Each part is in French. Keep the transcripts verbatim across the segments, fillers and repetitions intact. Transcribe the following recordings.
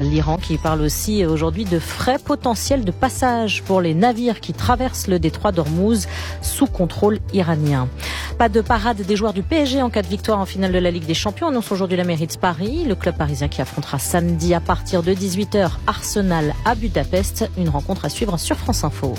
l'Iran qui parle aussi aujourd'hui de frais potentiels de passage pour les navires qui traversent le détroit d'Ormuz sous contrôle iranien. Pas de parade des joueurs du P S G en cas de victoire en finale de la Ligue des Champions, annonce aujourd'hui la mairie de Paris. Le club parisien qui affrontera samedi à partir de dix-huit heures Arsenal à Budapest. Une rencontre à suivre sur France Info.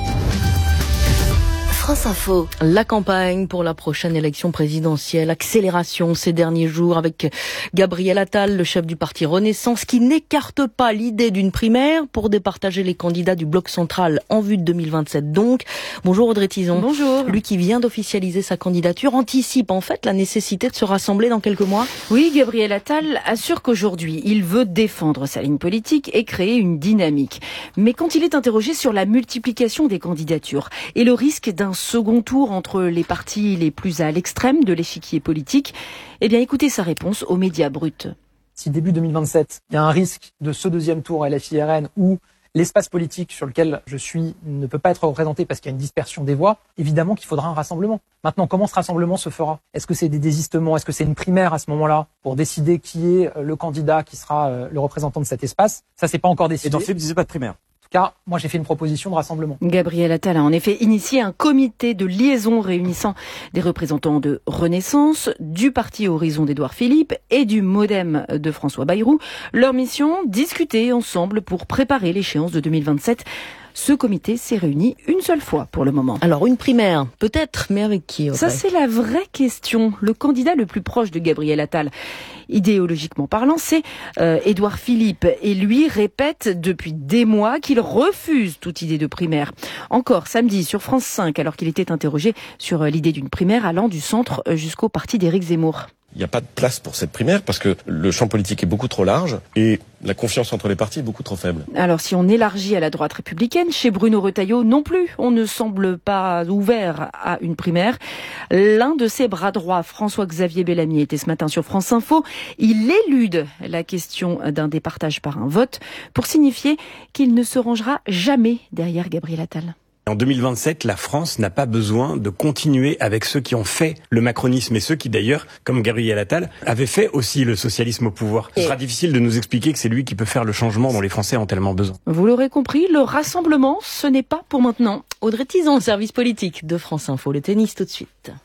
France Info. La campagne pour la prochaine élection présidentielle, accélération ces derniers jours avec Gabriel Attal, le chef du parti Renaissance, qui n'écarte pas l'idée d'une primaire pour départager les candidats du bloc central en vue de deux mille vingt-sept donc. Bonjour Audrey Tison. Bonjour. Lui qui vient d'officialiser sa candidature anticipe en fait la nécessité de se rassembler dans quelques mois. Oui, Gabriel Attal assure qu'aujourd'hui, il veut défendre sa ligne politique et créer une dynamique. Mais quand il est interrogé sur la multiplication des candidatures et le risque d'un second tour entre les partis les plus à l'extrême de l'échiquier politique, eh bien écoutez sa réponse aux médias bruts. Si début deux mille vingt-sept, il y a un risque de ce deuxième tour L F I R N où l'espace politique sur lequel je suis ne peut pas être représenté parce qu'il y a une dispersion des voix, évidemment qu'il faudra un rassemblement. Maintenant, comment ce rassemblement se fera ? Est-ce que c'est des désistements ? Est-ce que c'est une primaire à ce moment-là pour décider qui est le candidat qui sera le représentant de cet espace ? Ça, c'est pas encore décidé. Et dans le film, vous disiez pas de primaire. Car moi j'ai fait une proposition de rassemblement. Gabriel Attal a en effet initié un comité de liaison réunissant des représentants de Renaissance, du parti Horizon d'Édouard Philippe et du Modem de François Bayrou. Leur mission, discuter ensemble pour préparer l'échéance de deux mille vingt-sept. Ce comité s'est réuni une seule fois pour le moment. Alors une primaire, peut-être, mais avec qui Audrey ? Ça c'est la vraie question. Le candidat le plus proche de Gabriel Attal, idéologiquement parlant, c'est euh, Édouard Philippe. Et lui répète depuis des mois qu'il refuse toute idée de primaire. Encore samedi sur France cinq, alors qu'il était interrogé sur euh, l'idée d'une primaire allant du centre euh, jusqu'au parti d'Éric Zemmour. Il n'y a pas de place pour cette primaire parce que le champ politique est beaucoup trop large et la confiance entre les partis est beaucoup trop faible. Alors si on élargit à la droite républicaine, chez Bruno Retailleau non plus, on ne semble pas ouvert à une primaire. L'un de ses bras droits, François-Xavier Bellamy, était ce matin sur France Info. Il élude la question d'un départage par un vote pour signifier qu'il ne se rangera jamais derrière Gabriel Attal. En deux mille vingt-sept, la France n'a pas besoin de continuer avec ceux qui ont fait le macronisme et ceux qui d'ailleurs, comme Gabriel Attal, avaient fait aussi le socialisme au pouvoir. Ce sera difficile de nous expliquer que c'est lui qui peut faire le changement dont les Français ont tellement besoin. Vous l'aurez compris, le rassemblement, ce n'est pas pour maintenant. Audrey Tison, service politique de France Info, le tennis tout de suite.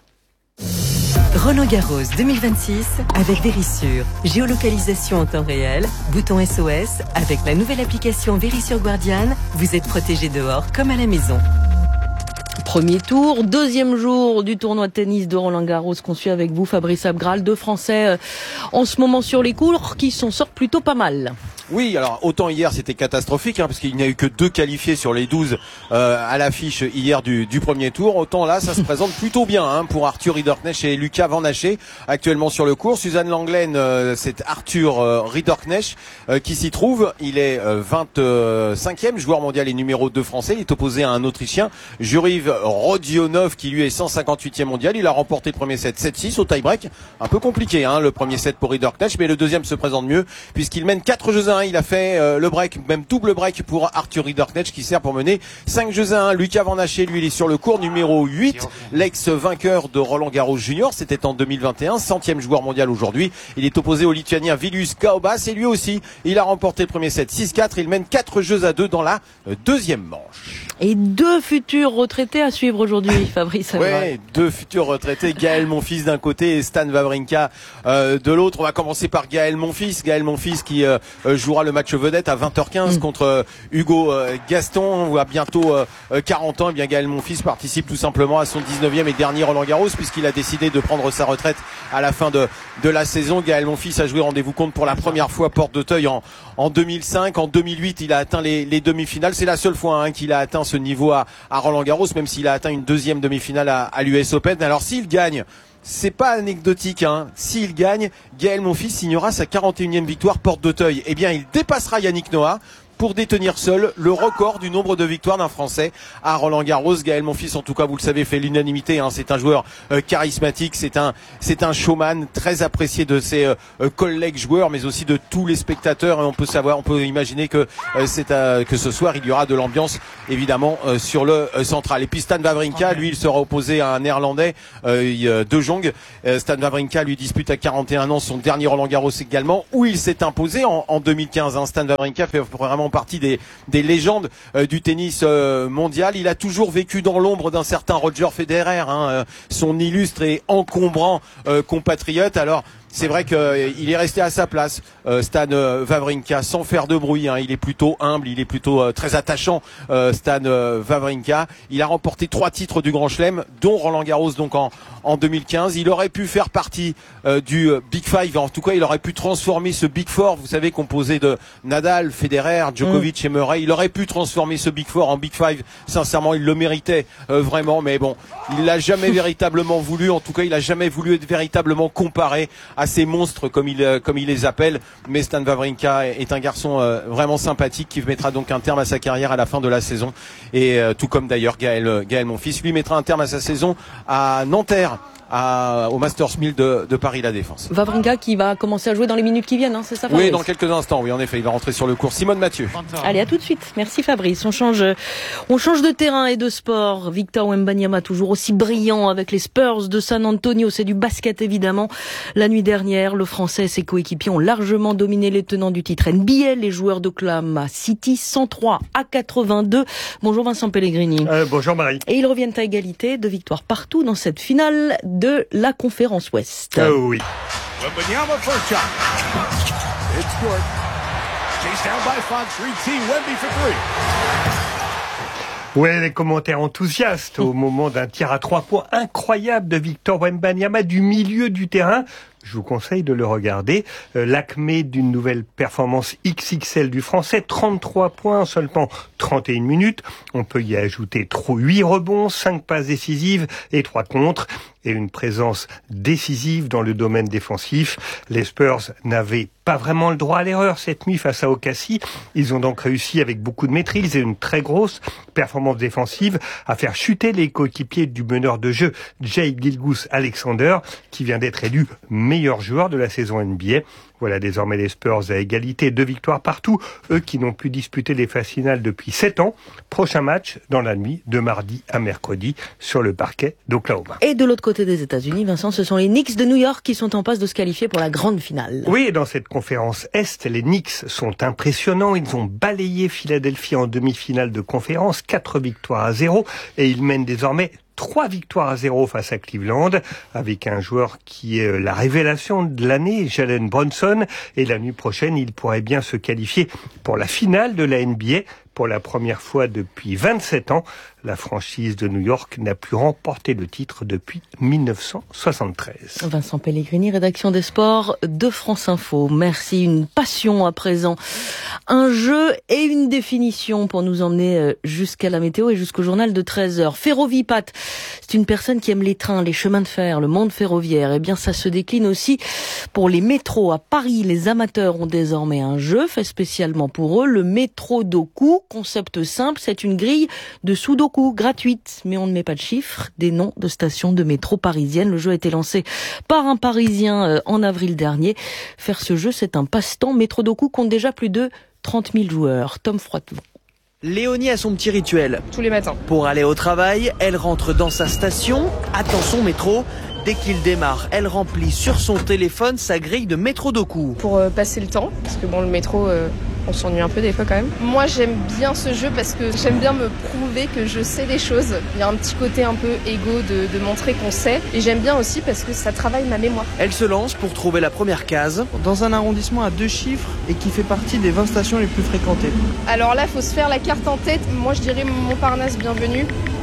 Roland-Garros deux mille vingt-six avec Verisure. Géolocalisation en temps réel, bouton S O S. Avec la nouvelle application Verisure Guardian, vous êtes protégé dehors comme à la maison. Premier tour, deuxième jour du tournoi de tennis de Roland-Garros qu'on suit avec vous, Fabrice Abgral. Deux Français euh, en ce moment sur les cours qui s'en sortent plutôt pas mal. Oui, alors autant hier c'était catastrophique hein, parce qu'il n'y a eu que deux qualifiés sur les douze euh, à l'affiche hier du, du premier tour. Autant là ça se présente plutôt bien hein, pour Arthur Ridderknecht et Lucas Van Haché actuellement sur le court. Suzanne Lenglen, euh, c'est Arthur euh, Ridderknecht euh, qui s'y trouve. Il est euh, vingt-cinquième joueur mondial et numéro deux français. Il est opposé à un Autrichien, Juriv Rodionov, qui lui est cent cinquante-huitième mondial. Il a remporté le premier set sept six au tie-break. Un peu compliqué hein, le premier set pour Ridderknecht, mais le deuxième se présente mieux puisqu'il mène quatre jeux à un. Il a fait euh, le break, même double break pour Arthur Ridderknecht qui sert pour mener cinq jeux à un. Lucas Van Haché, lui, il est sur le court numéro huit, l'ex-vainqueur de Roland Garros Junior. C'était en deux mille vingt et un, centième joueur mondial aujourd'hui. Il est opposé au Lituanien Vilius Kaubas et lui aussi, il a remporté le premier set six quatre. Il mène quatre jeux à deux dans la deuxième manche. Et deux futurs retraités à suivre aujourd'hui, Fabrice. Oui, deux futurs retraités, Gaël Monfils d'un côté et Stan Wawrinka euh, de l'autre. On va commencer par Gaël Monfils. Gaël Monfils qui euh, jouera le match vedette à vingt heures quinze mmh. contre euh, Hugo euh, Gaston. On voit bientôt euh, quarante ans. Et bien Gaël Monfils participe tout simplement à son dix-neuvième et dernier Roland Garros puisqu'il a décidé de prendre sa retraite à la fin de, de la saison. Gaël Monfils a joué, rendez-vous compte, pour la première fois porte d'Auteuil en, en deux mille cinq. En deux mille huit, il a atteint les, les demi-finales. C'est la seule fois hein, qu'il a atteint ce niveau à, à Roland Garros, même s'il a atteint une deuxième demi-finale à, à l'U S Open. Alors s'il gagne, c'est pas anecdotique, hein. S'il gagne, Gaël Monfils signera sa quarante et unième victoire porte d'Auteuil. Eh bien, il dépassera Yannick Noah pour détenir seul le record du nombre de victoires d'un Français à Roland-Garros. Gaël Monfils, en tout cas, vous le savez, fait l'unanimité. Hein. C'est un joueur euh, charismatique, c'est un, c'est un showman très apprécié de ses euh, collègues joueurs, mais aussi de tous les spectateurs. Et on peut savoir, on peut imaginer que euh, c'est euh, que ce soir il y aura de l'ambiance évidemment euh, sur le euh, central. Et puis Stan Wawrinka, lui, il sera opposé à un Néerlandais euh, de Jong. Euh, Stan Wawrinka lui dispute à quarante et un ans son dernier Roland-Garros également, où il s'est imposé en, en deux mille quinze. Hein. Stan Wawrinka fait vraiment partie des, des légendes euh, du tennis euh, mondial. Il a toujours vécu dans l'ombre d'un certain Roger Federer, hein, euh, son illustre et encombrant euh, compatriote. Alors c'est vrai qu'il euh, est resté à sa place, euh, Stan euh, Wawrinka, sans faire de bruit. Hein. Il est plutôt humble, il est plutôt euh, très attachant, euh, Stan euh, Wawrinka. Il a remporté trois titres du Grand Chelem, dont Roland-Garros donc en, en deux mille quinze. Il aurait pu faire partie euh, du euh, Big Five. En tout cas, il aurait pu transformer ce Big Four, vous savez, composé de Nadal, Federer, Djokovic mmh. et Murray. Il aurait pu transformer ce Big Four en Big Five. Sincèrement, il le méritait euh, vraiment. Mais bon, il l'a jamais véritablement voulu. En tout cas, il a jamais voulu être véritablement comparé à ces monstres comme il comme il les appelle. Mais Stan Wawrinka est un garçon euh, vraiment sympathique qui mettra donc un terme à sa carrière à la fin de la saison, et euh, tout comme d'ailleurs Gaël Gaël Monfils, lui mettra un terme à sa saison à Nanterre, à, au Masters mille de, de Paris La Défense. Wawrinka qui va commencer à jouer dans les minutes qui viennent, hein, c'est ça Fabrice? Oui, dans quelques instants, oui, en effet, il va rentrer sur le court. Simone Mathieu. Allez, à tout de suite. Merci Fabrice. On change, on change de terrain et de sport. Victor Wembanyama toujours aussi brillant avec les Spurs de San Antonio. C'est du basket évidemment. La nuit dernière, le Français et ses coéquipiers ont largement dominé les tenants du titre N B A, les joueurs d'Oklahoma City, cent trois à quatre-vingt-deux. Bonjour Vincent Pellegrini. Euh, bonjour Marie. Et ils reviennent à égalité, de victoires partout dans cette finale de la conférence Ouest. Euh, oui. Wembanyama first shot. It's good. Chased down by Fox. Reed Wemby for three. Ouais, les commentaires enthousiastes au moment d'un tir à trois points incroyable de Victor Wembanyama du milieu du terrain. Je vous conseille de le regarder. Euh, l'acmé d'une nouvelle performance X X L du Français, trente-trois points en seulement trente et une minutes. On peut y ajouter huit rebonds, cinq passes décisives et trois contres. Et une présence décisive dans le domaine défensif. Les Spurs n'avaient pas vraiment le droit à l'erreur cette nuit face à O K C. Ils ont donc réussi avec beaucoup de maîtrise et une très grosse performance défensive à faire chuter les coéquipiers du meneur de jeu Shai Gilgeous-Alexander, qui vient d'être élu meilleur joueur de la saison N B A. Voilà désormais les Spurs à égalité, deux victoires partout, eux qui n'ont plus disputé les phases finales depuis sept ans. Prochain match dans la nuit de mardi à mercredi sur le parquet d'Oklahoma. Et de l'autre côté des États-Unis, Vincent, ce sont les Knicks de New York qui sont en passe de se qualifier pour la grande finale. Oui, et dans cette conférence Est, les Knicks sont impressionnants. Ils ont balayé Philadelphie en demi-finale de conférence, quatre victoires à zéro, et ils mènent désormais trois victoires à zéro face à Cleveland, avec un joueur qui est la révélation de l'année, Jalen Brunson. Et la nuit prochaine, il pourrait bien se qualifier pour la finale de la N B A. Pour la première fois depuis vingt-sept ans, la franchise de New York n'a plus remporté le titre depuis mille neuf cent soixante-treize. Vincent Pellegrini, rédaction des sports de France Info. Merci. Une passion à présent. Un jeu et une définition pour nous emmener jusqu'à la météo et jusqu'au journal de treize heures. Ferrovipat, c'est une personne qui aime les trains, les chemins de fer, le monde ferroviaire. Eh bien, ça se décline aussi pour les métros. À Paris, les amateurs ont désormais un jeu fait spécialement pour eux, le métro Doku. Concept simple, c'est une grille de Sudoku gratuite, mais on ne met pas de chiffres, des noms de stations de métro parisiennes. Le jeu a été lancé par un Parisien en avril dernier. Faire ce jeu, c'est un passe-temps. Métro Doku compte déjà plus de trente mille joueurs. Tom Froidevent. Léonie a son petit rituel. Tous les matins. Pour aller au travail, elle rentre dans sa station, attend son métro. Dès qu'il démarre, elle remplit sur son téléphone sa grille de métro Doku. Pour euh, passer le temps, parce que bon, le métro, euh, on s'ennuie un peu des fois quand même. Moi, j'aime bien ce jeu parce que j'aime bien me prouver que je sais des choses. Il y a un petit côté un peu égo de, de montrer qu'on sait. Et j'aime bien aussi parce que ça travaille ma mémoire. Elle se lance pour trouver la première case. Dans un arrondissement à deux chiffres et qui fait partie des vingt stations les plus fréquentées. Alors là, il faut se faire la carte en tête. Moi, je dirais Montparnasse, bienvenue.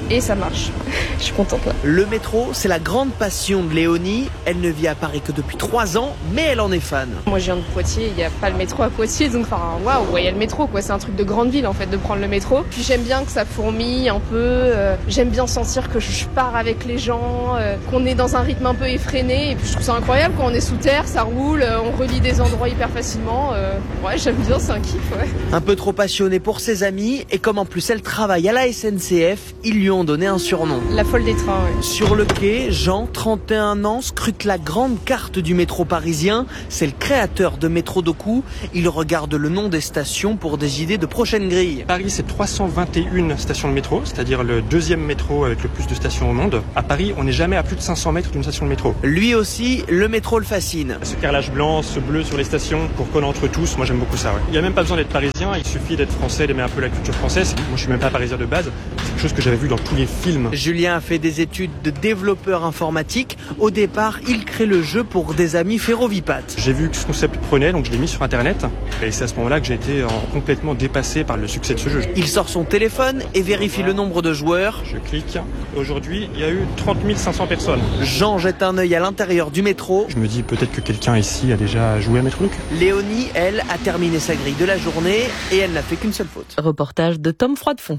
et ça marche. Je suis contente là. Le métro, c'est la grande passion de Léonie. Elle ne vit à Paris que depuis trois ans, mais elle en est fan. Moi je viens de Poitiers, il n'y a pas le métro à Poitiers, donc enfin waouh, ouais, il y a le métro quoi, c'est un truc de grande ville en fait de prendre le métro. Puis j'aime bien que ça fourmille un peu, euh, j'aime bien sentir que je pars avec les gens, euh, qu'on est dans un rythme un peu effréné, et puis je trouve ça incroyable quand on est sous terre, ça roule, euh, on relie des endroits hyper facilement. Euh, ouais, j'aime bien, c'est un kiff, ouais. Un peu trop passionnée pour ses amis, et comme en plus elle travaille à la S N C F, ils lui ont donné un surnom. La folle des trains, ouais. Sur le quai, Jean, trente et un ans, scrute la grande carte du métro parisien. C'est le créateur de Métro Doku. Il regarde le nom des stations pour des idées de prochaines grilles. Paris, c'est trois cent vingt et une stations de métro, c'est-à-dire le deuxième métro avec le plus de stations au monde. À Paris, on n'est jamais à plus de cinq cents mètres d'une station de métro. Lui aussi, le métro le fascine. Ce carrelage blanc, ce bleu sur les stations, pour coller entre tous, moi j'aime beaucoup ça. Ouais. Il n'y a même pas besoin d'être parisien, il suffit d'être français, d'aimer un peu la culture française. Moi je suis même pas parisien de base, c'est quelque chose que j'avais vu dans tous les films. Julien a fait des études de développeur informatique. Au départ, il crée le jeu pour des amis ferrovipates. J'ai vu que ce concept prenait, donc je l'ai mis sur internet. Et c'est à ce moment-là que j'ai été complètement dépassé par le succès de ce jeu. Il sort son téléphone et vérifie le nombre de joueurs. Je clique. Aujourd'hui, il y a eu trente mille cinq cents personnes. Jean jette un œil à l'intérieur du métro. Je me dis peut-être que quelqu'un ici a déjà joué à Métro Doku. Léonie, elle, a terminé sa grille de la journée et elle n'a fait qu'une seule faute. Reportage de Tom Froidefond.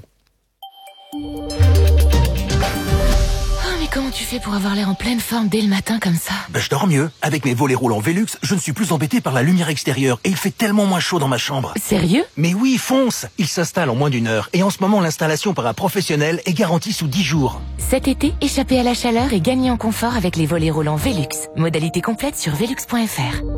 Comment tu fais pour avoir l'air en pleine forme dès le matin comme ça? Ben, je dors mieux. Avec mes volets roulants Velux, je ne suis plus embêté par la lumière extérieure et il fait tellement moins chaud dans ma chambre. Sérieux? Mais oui, fonce! Il s'installe en moins d'une heure et en ce moment l'installation par un professionnel est garantie sous dix jours. Cet été, échappez à la chaleur et gagnez en confort avec les volets roulants Velux. Modalité complète sur velux point f r.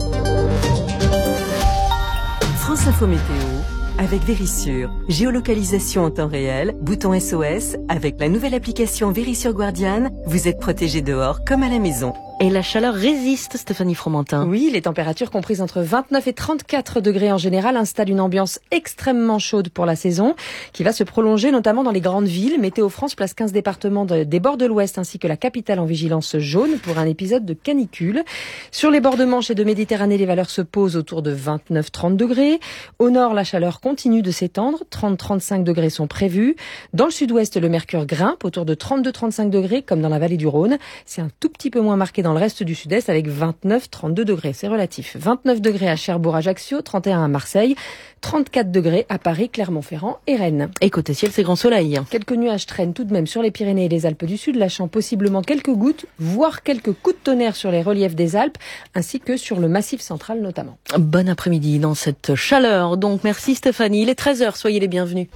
France Info Météo avec Vérissure. Géolocalisation en temps réel, bouton S O S, avec la nouvelle application Vérissure Guardian, vous êtes protégé dehors comme à la maison. Et la chaleur résiste, Stéphanie Fromentin. Oui, les températures comprises entre vingt-neuf et trente-quatre degrés en général installent une ambiance extrêmement chaude pour la saison, qui va se prolonger notamment dans les grandes villes. Météo France place quinze départements de, des bords de l'Ouest ainsi que la capitale en vigilance jaune pour un épisode de canicule. Sur les bords de Manche et de Méditerranée, les valeurs se posent autour de vingt-neuf à trente degrés. Au nord, la chaleur continue de s'étendre. trente à trente-cinq degrés sont prévus. Dans le sud-ouest, le mercure grimpe autour de trente-deux à trente-cinq degrés, comme dans la vallée du Rhône. C'est un tout petit peu moins marqué dans le reste du sud-est avec vingt-neuf à trente-deux degrés. C'est relatif. vingt-neuf degrés à Cherbourg, Ajaccio, trente et un à Marseille, trente-quatre degrés à Paris, Clermont-Ferrand et Rennes. Et côté ciel, c'est grand soleil. Quelques nuages traînent tout de même sur les Pyrénées et les Alpes du Sud, lâchant possiblement quelques gouttes, voire quelques coups de tonnerre sur les reliefs des Alpes, ainsi que sur le Massif central notamment. Bon après-midi dans cette chaleur. Donc merci Stéphanie. Il est treize heures, soyez les bienvenus.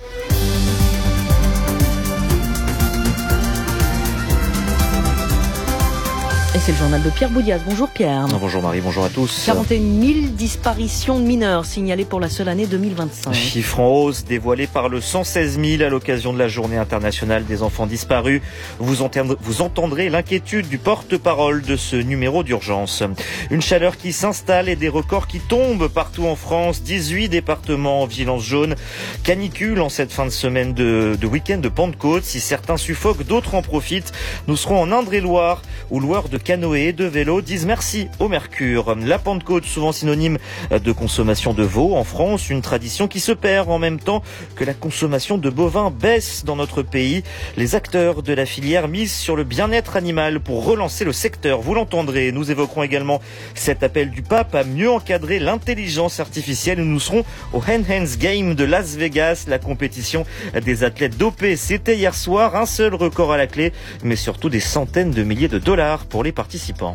Et c'est le journal de Pierre Boudias. Bonjour Pierre. Bonjour Marie, bonjour à tous. quarante et une mille disparitions de mineurs signalées pour la seule année deux mille vingt-cinq. Chiffre en hausse dévoilé par le cent seize mille à l'occasion de la journée internationale des enfants disparus. Vous entendrez, vous entendrez l'inquiétude du porte-parole de ce numéro d'urgence. Une chaleur qui s'installe et des records qui tombent partout en France. dix-huit départements en vigilance jaune. Canicule en cette fin de semaine de, de week-end de Pentecôte. Si certains suffoquent, d'autres en profitent. Nous serons en Indre-et-Loire où loueurs de canoë et de vélo disent merci au mercure. La Pentecôte, souvent synonyme de consommation de veau en France, une tradition qui se perd en même temps que la consommation de bovins baisse dans notre pays. Les acteurs de la filière misent sur le bien-être animal pour relancer le secteur. Vous l'entendrez, nous évoquerons également cet appel du pape à mieux encadrer l'intelligence artificielle. Nous serons au Enhanced Game de Las Vegas, la compétition des athlètes dopés. C'était hier soir, un seul record à la clé, mais surtout des centaines de milliers de dollars pour les participants.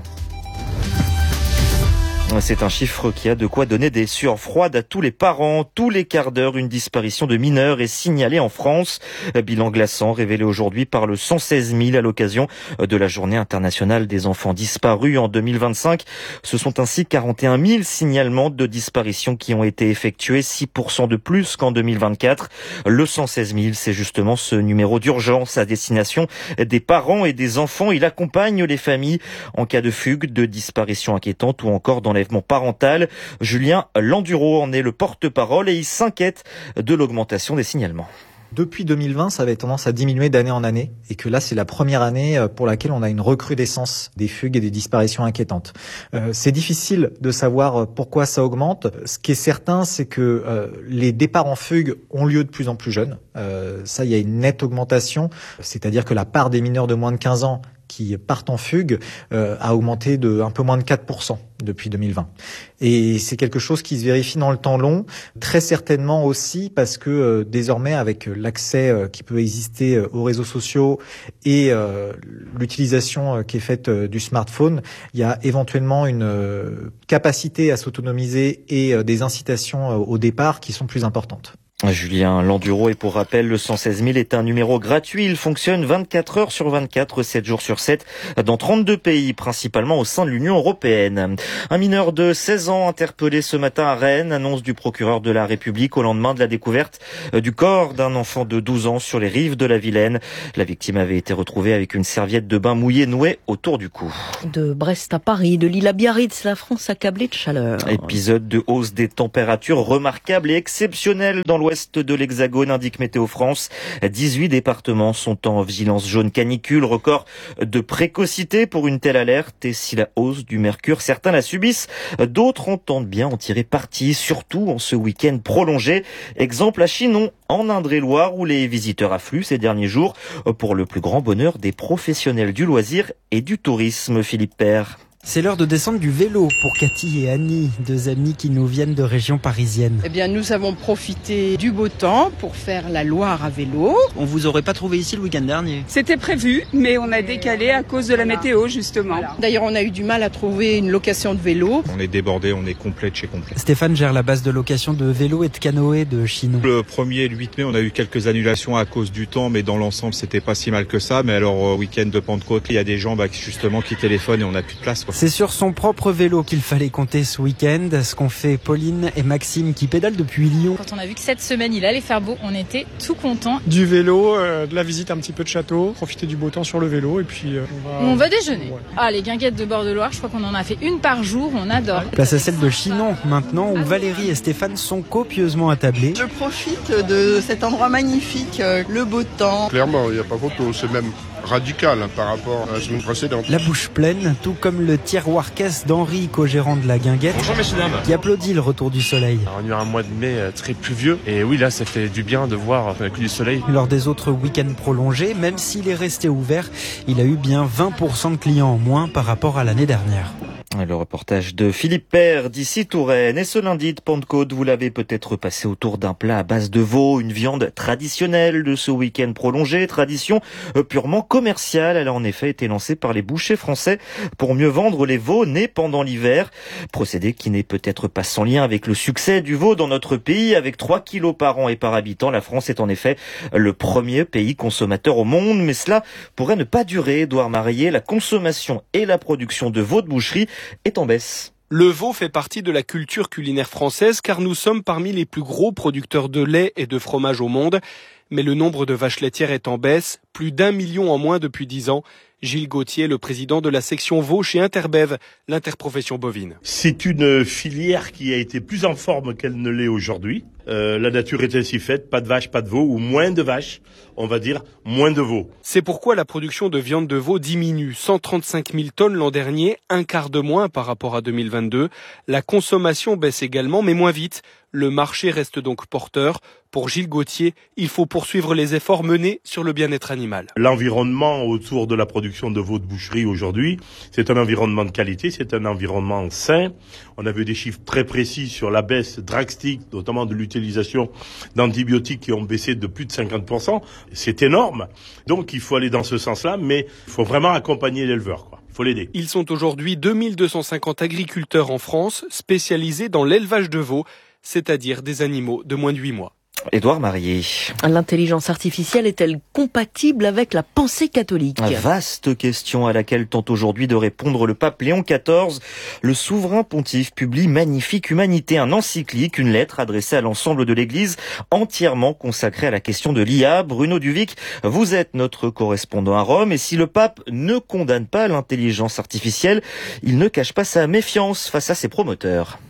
C'est un chiffre qui a de quoi donner des sueurs froides à tous les parents. Tous les quarts d'heure, une disparition de mineurs est signalée en France. Bilan glaçant révélé aujourd'hui par le cent seize mille à l'occasion de la journée internationale des enfants disparus en deux mille vingt-cinq. Ce sont ainsi quarante et un mille signalements de disparitions qui ont été effectués, six pour cent de plus qu'en deux mille vingt-quatre. Le cent seize mille, c'est justement ce numéro d'urgence à destination des parents et des enfants. Il accompagne les familles en cas de fugue, de disparition inquiétante ou encore dans l'enlèvement parental. Julien Landuro en est le porte-parole et il s'inquiète de l'augmentation des signalements. Depuis deux mille vingt, ça avait tendance à diminuer d'année en année et que là, c'est la première année pour laquelle on a une recrudescence des fugues et des disparitions inquiétantes. Euh, c'est difficile de savoir pourquoi ça augmente. Ce qui est certain, c'est que euh, les départs en fugue ont lieu de plus en plus jeunes. Euh, ça, il y a une nette augmentation, c'est-à-dire que la part des mineurs de moins de quinze ans qui partent en fugue euh, a augmenté de un peu moins de quatre pour cent depuis deux mille vingt. Et c'est quelque chose qui se vérifie dans le temps long, très certainement aussi parce que euh, désormais, avec l'accès euh, qui peut exister euh, aux réseaux sociaux et euh, l'utilisation euh, qui est faite euh, du smartphone, il y a éventuellement une euh, capacité à s'autonomiser et euh, des incitations euh, au départ qui sont plus importantes. Julien Landuro, et pour rappel, le cent seize mille est un numéro gratuit. Il fonctionne vingt-quatre heures sur vingt-quatre, sept jours sur sept, dans trente-deux pays, principalement au sein de l'Union européenne. Un mineur de seize ans interpellé ce matin à Rennes, annonce du procureur de la République au lendemain de la découverte du corps d'un enfant de douze ans sur les rives de la Vilaine. La victime avait été retrouvée avec une serviette de bain mouillée nouée autour du cou. De Brest à Paris, de Lille à Biarritz, la France accablée de chaleur. Épisode de hausse des températures remarquable et exceptionnelle dans l'ouest de l'Hexagone, indique Météo France. dix-huit départements sont en vigilance jaune canicule, record de précocité pour une telle alerte. Et si la hausse du mercure, certains la subissent, d'autres entendent bien en tirer parti, surtout en ce week-end prolongé. Exemple à Chinon, en Indre-et-Loire, où les visiteurs affluent ces derniers jours pour le plus grand bonheur des professionnels du loisir et du tourisme. Philippe Père. C'est l'heure de descendre du vélo pour Cathy et Annie, deux amies qui nous viennent de région parisienne. Eh bien, nous avons profité du beau temps pour faire la Loire à vélo. On vous aurait pas trouvé ici le week-end dernier? C'était prévu, mais on a décalé à cause de la météo, justement. Voilà. D'ailleurs, on a eu du mal à trouver une location de vélo. On est débordé, on est complet de chez complet. Stéphane gère la base de location de vélo et de canoë de Chinon. Le premier et le huit mai, on a eu quelques annulations à cause du temps, mais dans l'ensemble, c'était pas si mal que ça. Mais alors, week-end de Pentecôte, il y a des gens bah, justement qui téléphonent et on n'a plus de place, quoi. C'est sur son propre vélo qu'il fallait compter ce week-end, ce qu'ont fait Pauline et Maxime qui pédalent depuis Lyon. Quand on a vu que cette semaine il allait faire beau, on était tout contents. Du vélo, euh, de la visite un petit peu de château, profiter du beau temps sur le vélo et puis euh, on va... On va déjeuner. Ouais. Ah, les guinguettes de bord de Loire, je crois qu'on en a fait une par jour, on adore. Place à celle de Chinon maintenant où Valérie et Stéphane sont copieusement attablés. Je profite de cet endroit magnifique, le beau temps. Clairement, il n'y a pas photo, c'est même radical hein, par rapport à la semaine précédente. La bouche pleine, tout comme le tiroir caisse d'Henri, co-gérant de la guinguette. Bonjour messieurs dames. Qui applaudit le retour du soleil. Alors, on a eu un mois de mai très pluvieux et oui là ça fait du bien de voir le coup du soleil. Lors des autres week-ends prolongés, même s'il est resté ouvert, il a eu bien vingt pour cent de clients en moins par rapport à l'année dernière. Le reportage de Philippe Père d'ici Touraine. Et ce lundi de Pentecôte, vous l'avez peut-être passé autour d'un plat à base de veau, une viande traditionnelle de ce week-end prolongé, tradition purement commerciale. Elle a en effet été lancée par les bouchers français pour mieux vendre les veaux nés pendant l'hiver. Procédé qui n'est peut-être pas sans lien avec le succès du veau dans notre pays. Avec trois kilos par an et par habitant, la France est en effet le premier pays consommateur au monde. Mais cela pourrait ne pas durer. Édouard Marillet, la consommation et la production de veaux de boucherie est en baisse. Le veau fait partie de la culture culinaire française car nous sommes parmi les plus gros producteurs de lait et de fromage au monde. Mais le nombre de vaches laitières est en baisse, plus d'un million en moins depuis dix ans. Gilles Gauthier, le président de la section veau chez Interbev, l'interprofession bovine. C'est une filière qui a été plus en forme qu'elle ne l'est aujourd'hui. Euh, la nature est ainsi faite, pas de vaches, pas de veaux, ou moins de vaches, on va dire moins de veaux. C'est pourquoi la production de viande de veau diminue, cent trente-cinq mille tonnes l'an dernier, un quart de moins par rapport à deux mille vingt-deux. La consommation baisse également, mais moins vite. Le marché reste donc porteur. Pour Gilles Gauthier, il faut poursuivre les efforts menés sur le bien-être animal. L'environnement autour de la production de veaux de boucherie aujourd'hui, c'est un environnement de qualité, c'est un environnement sain. On a vu des chiffres très précis sur la baisse drastique, notamment de l'utilisation d'antibiotiques qui ont baissé de plus de cinquante pour cent. C'est énorme. Donc il faut aller dans ce sens-là, mais il faut vraiment accompagner l'éleveur, quoi. Il faut l'aider. Ils sont aujourd'hui deux mille deux cent cinquante agriculteurs en France, spécialisés dans l'élevage de veaux, c'est-à-dire des animaux de moins de huit mois. Édouard Marillet. L'intelligence artificielle est-elle compatible avec la pensée catholique ? Vaste question à laquelle tente aujourd'hui de répondre le pape Léon quatorze. Le souverain pontife publie Magnifique Humanité, un encyclique, une lettre adressée à l'ensemble de l'Église, entièrement consacrée à la question de l'I A. Bruno Duvic, vous êtes notre correspondant à Rome, et si le pape ne condamne pas l'intelligence artificielle, il ne cache pas sa méfiance face à ses promoteurs.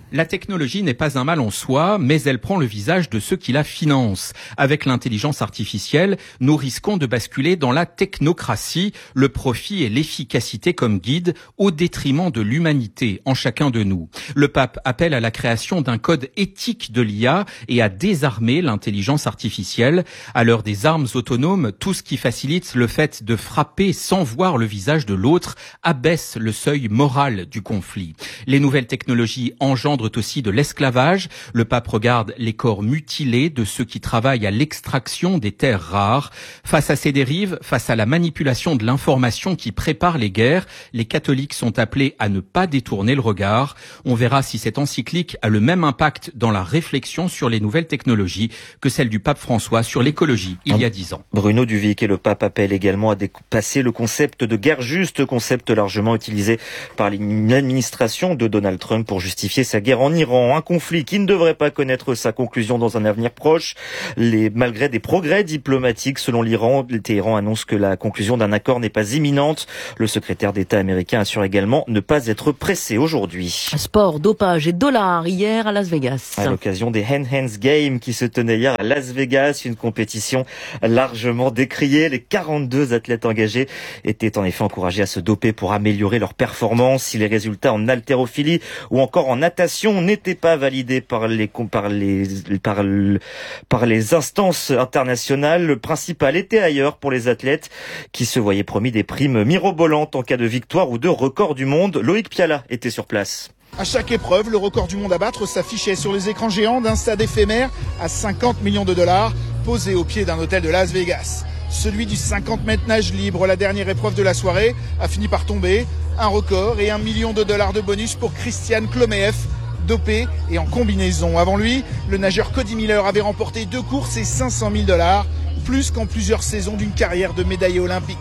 La technologie n'est pas un mal en soi, mais elle prend le visage de ceux qui la financent. Avec l'intelligence artificielle, nous risquons de basculer dans la technocratie, le profit et l'efficacité comme guide, au détriment de l'humanité en chacun de nous. Le pape appelle à la création d'un code éthique de l'I A et à désarmer l'intelligence artificielle. À l'heure des armes autonomes, tout ce qui facilite le fait de frapper sans voir le visage de l'autre abaisse le seuil moral du conflit. Les nouvelles technologies engendrent aussi de l'esclavage. Le pape regarde les corps mutilés de ceux qui travaillent à l'extraction des terres rares. Face à ces dérives, face à la manipulation de l'information qui prépare les guerres, les catholiques sont appelés à ne pas détourner le regard. On verra si cette encyclique a le même impact dans la réflexion sur les nouvelles technologies que celle du pape François sur l'écologie il y a dix ans. Bruno Duvic et le pape appellent également à dépasser le concept de guerre juste, concept largement utilisé par l'administration de Donald Trump pour justifier sa guerre en Iran, un conflit qui ne devrait pas connaître sa conclusion dans un avenir proche. Les, malgré des progrès diplomatiques selon l'Iran, le Téhéran annonce que la conclusion d'un accord n'est pas imminente. Le secrétaire d'État américain assure également ne pas être pressé aujourd'hui. Sport, dopage et dollars hier à Las Vegas. À l'occasion des Enhanced Games qui se tenaient hier à Las Vegas, une compétition largement décriée. Les quarante-deux athlètes engagés étaient en effet encouragés à se doper pour améliorer leur performance. Si les résultats en haltérophilie ou encore en natation n'était pas validé par les, par les, par le, par les instances internationales. Le principal était ailleurs pour les athlètes qui se voyaient promis des primes mirobolantes en cas de victoire ou de record du monde. Loïc Piala était sur place. À chaque épreuve, le record du monde à battre s'affichait sur les écrans géants d'un stade éphémère à cinquante millions de dollars, posé au pied d'un hôtel de Las Vegas. Celui du cinquante mètres nage libre, la dernière épreuve de la soirée, a fini par tomber. Un record et un million de dollars de bonus pour Christian Klomeev, dopé et en combinaison. Avant lui, le nageur Cody Miller avait remporté deux courses et cinq cent mille dollars, plus qu'en plusieurs saisons d'une carrière de médaillé olympique.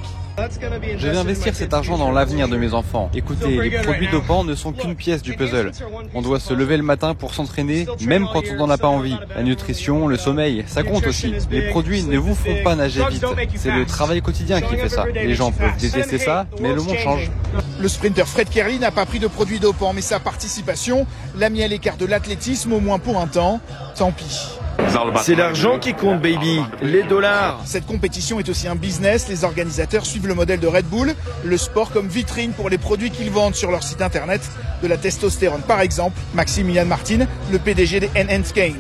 Je vais investir cet argent dans l'avenir de mes enfants. Écoutez, les produits dopants ne sont qu'une pièce du puzzle. On doit se lever le matin pour s'entraîner, même quand on n'en a pas envie. La nutrition, le sommeil, ça compte aussi. Les produits ne vous font pas nager vite. C'est le travail quotidien qui fait ça. Les gens peuvent détester ça, mais le monde change. Le sprinter Fred Kerley n'a pas pris de produits dopants, mais sa participation l'a mis à l'écart de l'athlétisme, au moins pour un temps. Tant pis. C'est l'argent qui compte, baby, les dollars. Cette compétition est aussi un business. Les organisateurs suivent le modèle de Red Bull, le sport comme vitrine pour les produits qu'ils vendent sur leur site internet. De la testostérone par exemple. Maximilian Martin, le P D G des Enhanced Games.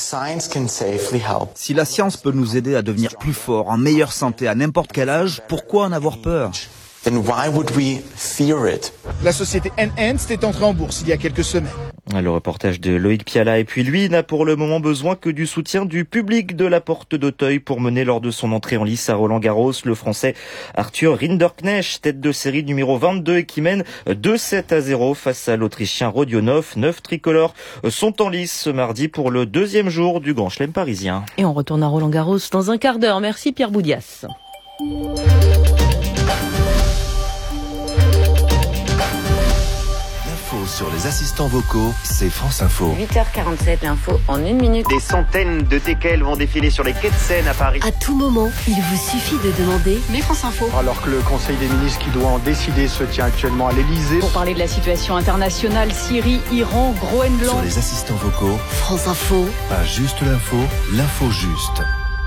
Si la science peut nous aider à devenir plus forts, en meilleure santé à n'importe quel âge, pourquoi en avoir peur ? Then why would we fear it? La société Enhanced est entrée en bourse il y a quelques semaines. Le reportage de Loïc Piala. Et puis lui n'a pour le moment besoin que du soutien du public de la Porte d'Auteuil pour mener lors de son entrée en lice à Roland-Garros le Français Arthur Rinderknecht, tête de série numéro vingt-deux et qui mène deux sept à zéro face à l'Autrichien Rodionov. Neuf tricolores sont en lice ce mardi pour le deuxième jour du Grand Chelem parisien. Et on retourne à Roland-Garros dans un quart d'heure. Merci Pierre Boudias. Sur les assistants vocaux, c'est France Info. huit heures quarante-sept, l'info en une minute. Des centaines de teckels vont défiler sur les quais de Seine à Paris. À tout moment, il vous suffit de demander mais France Info. Alors que le Conseil des ministres qui doit en décider se tient actuellement à l'Elysée. Pour parler de la situation internationale, Syrie, Iran, Groenland. Sur les assistants vocaux, France Info. Pas juste l'info, l'info juste.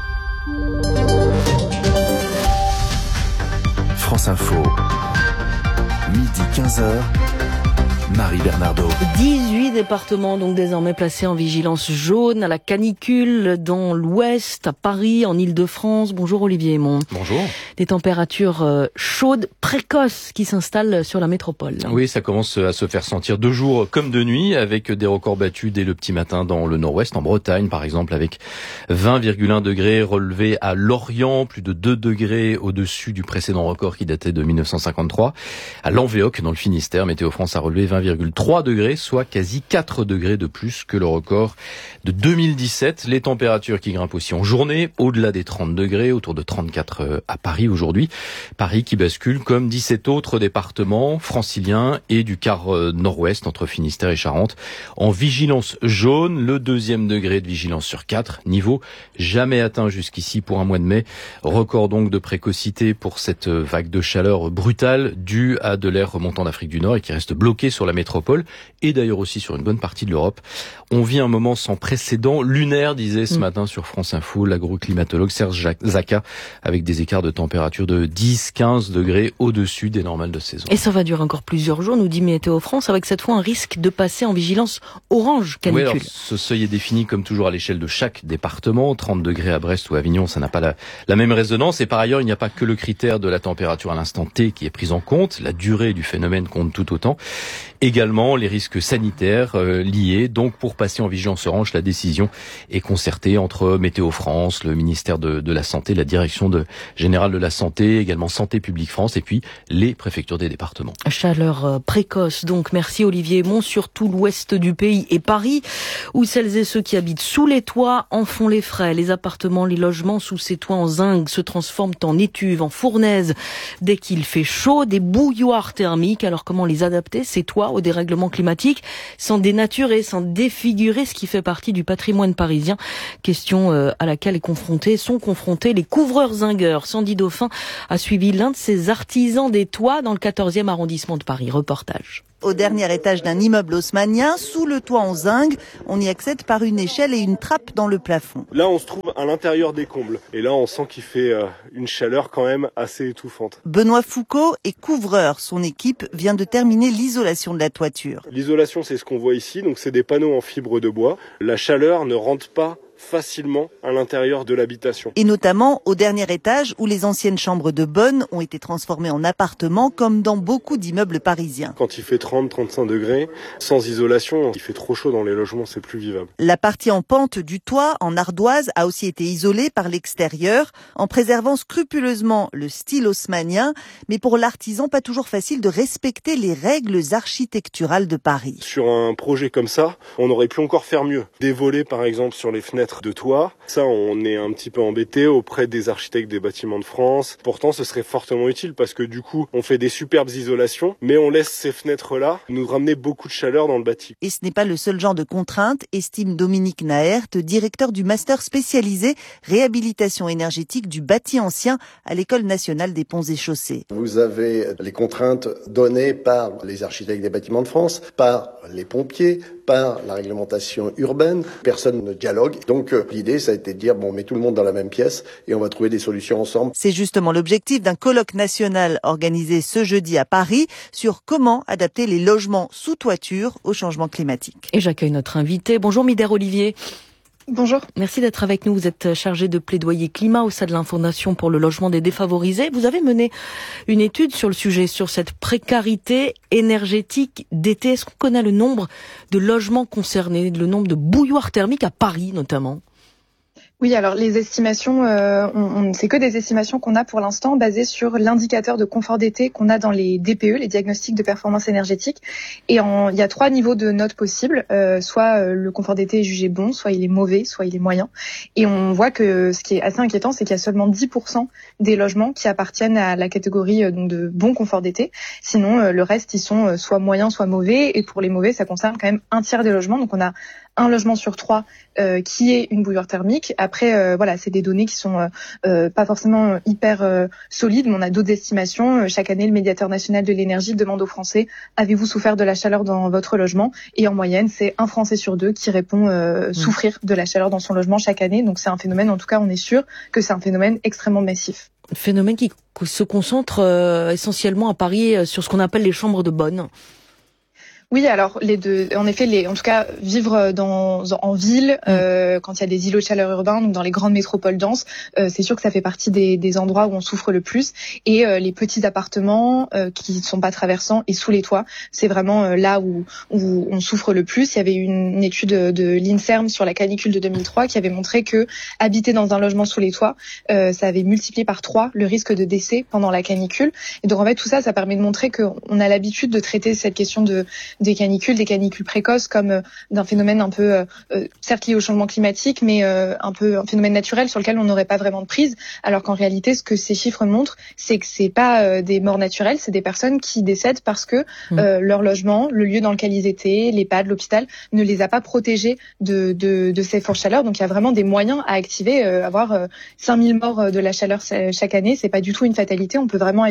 France Info. Midi quinze heures. Marie Bernardo. dix-huit départements donc désormais placés en vigilance jaune à la canicule dans l'ouest, à Paris, en Île-de-France. Bonjour Olivier Aymon. Bonjour. Des températures euh, chaudes, précoces qui s'installent sur la métropole. Oui, ça commence à se faire sentir de jour comme de nuit avec des records battus dès le petit matin dans le nord-ouest, en Bretagne par exemple, avec vingt virgule un degrés relevés à Lorient, plus de deux degrés au-dessus du précédent record qui datait de mille neuf cent cinquante-trois. À Lanvéoc, dans le Finistère, Météo France a relevé vingt virgule trois degrés, soit quasi quatre degrés de plus que le record de deux mille dix-sept. Les températures qui grimpent aussi en journée, au-delà des trente degrés, autour de trente-quatre à Paris aujourd'hui. Paris qui bascule comme dix-sept autres départements franciliens et du quart nord-ouest entre Finistère et Charente en vigilance jaune, le deuxième degré de vigilance sur quatre, niveau jamais atteint jusqu'ici pour un mois de mai. Record donc de précocité pour cette vague de chaleur brutale due à de l'air remontant d'Afrique du Nord et qui reste bloqué sur la la métropole et d'ailleurs aussi sur une bonne partie de l'Europe. On vit un moment sans précédent, lunaire, disait ce mmh. matin sur France Info l'agroclimatologue Serge Zaka, avec des écarts de température de dix à quinze degrés au-dessus des normales de saison. Et ça va durer encore plusieurs jours, nous dit Météo France, avec cette fois un risque de passer en vigilance orange canicule. Oui, alors, ce seuil est défini comme toujours à l'échelle de chaque département. trente degrés à Brest ou Avignon, ça n'a pas la, la même résonance. Et par ailleurs, il n'y a pas que le critère de la température à l'instant T qui est pris en compte. La durée du phénomène compte tout autant. Également, les risques sanitaires euh, liés. Donc, pour passer en vigilance orange, la décision est concertée entre Météo France, le ministère de, de la Santé, la direction de, générale de la Santé, également Santé publique France et puis les préfectures des départements. Chaleur euh, précoce, donc merci Olivier Mont, sur tout l'ouest du pays et Paris, où celles et ceux qui habitent sous les toits en font les frais. Les appartements, les logements sous ces toits en zinc se transforment en étuves, en fournaises. Dès qu'il fait chaud, des bouilloires thermiques. Alors comment les adapter, ces toits, au dérèglement climatique, sans dénaturer, sans défigurer ce qui fait partie du patrimoine parisien? Question euh, à laquelle est confronté, sont confrontés les couvreurs zingueurs. Sandy Dauphin a suivi l'un de ces artisans des toits dans le quatorzième arrondissement de Paris. Reportage. Au dernier étage d'un immeuble haussmannien, sous le toit en zinc, on y accède par une échelle et une trappe dans le plafond. Là, on se trouve à l'intérieur des combles. Et là, on sent qu'il fait euh, une chaleur quand même assez étouffante. Benoît Foucault est couvreur. Son équipe vient de terminer l'isolation de la toiture. L'isolation, c'est ce qu'on voit ici. Donc, c'est des panneaux en fibre de bois. La chaleur ne rentre pas facilement à l'intérieur de l'habitation. Et notamment au dernier étage où les anciennes chambres de bonne ont été transformées en appartements comme dans beaucoup d'immeubles parisiens. Quand il fait trente à trente-cinq degrés, sans isolation, il fait trop chaud dans les logements, c'est plus vivable. La partie en pente du toit, en ardoise, a aussi été isolée par l'extérieur en préservant scrupuleusement le style haussmannien. Mais pour l'artisan, pas toujours facile de respecter les règles architecturales de Paris. Sur un projet comme ça, on aurait pu encore faire mieux. Des volets par exemple sur les fenêtres de toit. Ça, on est un petit peu embêté auprès des architectes des bâtiments de France. Pourtant, ce serait fortement utile parce que du coup, on fait des superbes isolations, mais on laisse ces fenêtres-là nous ramener beaucoup de chaleur dans le bâti. Et ce n'est pas le seul genre de contrainte, estime Dominique Naert, directeur du master spécialisé réhabilitation énergétique du bâti ancien à l'École nationale des ponts et chaussées. Vous avez les contraintes données par les architectes des bâtiments de France, par les pompiers, par la réglementation urbaine. Personne ne dialogue. Donc l'idée, ça a été de dire, bon, on met tout le monde dans la même pièce et on va trouver des solutions ensemble. C'est justement l'objectif d'un colloque national organisé ce jeudi à Paris sur comment adapter les logements sous toiture au changement climatique. Et j'accueille notre invité. Bonjour Mider Olivier. Bonjour. Merci d'être avec nous. Vous êtes chargé de plaidoyer climat au sein de l'Infondation pour le logement des défavorisés. Vous avez mené une étude sur le sujet, sur cette précarité énergétique d'été. Est-ce qu'on connaît le nombre de logements concernés, le nombre de bouilloires thermiques à Paris notamment ? Oui, alors les estimations, euh, on, on, c'est que des estimations qu'on a pour l'instant basées sur l'indicateur de confort d'été qu'on a dans les D P E, les diagnostics de performance énergétique. Et en, il y a trois niveaux de notes possibles. Euh, soit euh, le confort d'été est jugé bon, soit il est mauvais, soit il est moyen. Et on voit que ce qui est assez inquiétant, c'est qu'il y a seulement dix pour cent des logements qui appartiennent à la catégorie euh, donc de bon confort d'été. Sinon, euh, le reste, ils sont euh, soit moyens, soit mauvais. Et pour les mauvais, ça concerne quand même un tiers des logements. Donc on a un logement sur trois euh, qui est une bouilloire thermique. Après, euh, voilà, c'est des données qui sont euh, euh, pas forcément hyper euh, solides, mais on a d'autres estimations. Chaque année, le médiateur national de l'énergie demande aux Français « Avez-vous souffert de la chaleur dans votre logement ?» Et en moyenne, c'est un Français sur deux qui répond euh, mmh. souffrir de la chaleur dans son logement chaque année. Donc c'est un phénomène, en tout cas, on est sûr que c'est un phénomène extrêmement massif. Phénomène qui se concentre euh, essentiellement à Paris euh, sur ce qu'on appelle les chambres de bonne. Oui, alors les deux, en effet, les, en tout cas, vivre dans en ville, euh, quand il y a des îlots de chaleur urbains, donc dans les grandes métropoles denses, euh, c'est sûr que ça fait partie des, des endroits où on souffre le plus. Et euh, les petits appartements euh, qui ne sont pas traversants et sous les toits, c'est vraiment euh, là où où on souffre le plus. Il y avait une, une étude de l'INSERM sur la canicule de deux mille trois qui avait montré que habiter dans un logement sous les toits, euh, ça avait multiplié par trois le risque de décès pendant la canicule. Et donc en fait, tout ça, ça permet de montrer qu'on a l'habitude de traiter cette question de des canicules, des canicules précoces comme euh, d'un phénomène un peu, euh, euh, certes lié au changement climatique, mais euh, un peu un phénomène naturel sur lequel on n'aurait pas vraiment de prise. Alors qu'en réalité, ce que ces chiffres montrent, c'est que c'est pas euh, des morts naturelles, c'est des personnes qui décèdent parce que euh, leur logement, le lieu dans lequel ils étaient, l'EHPAD, l'hôpital, ne les a pas protégés de, de, de ces fortes chaleurs. Donc il y a vraiment des moyens à activer. Euh, avoir euh, cinq mille morts de la chaleur chaque année, c'est pas du tout une fatalité. On peut vraiment agir.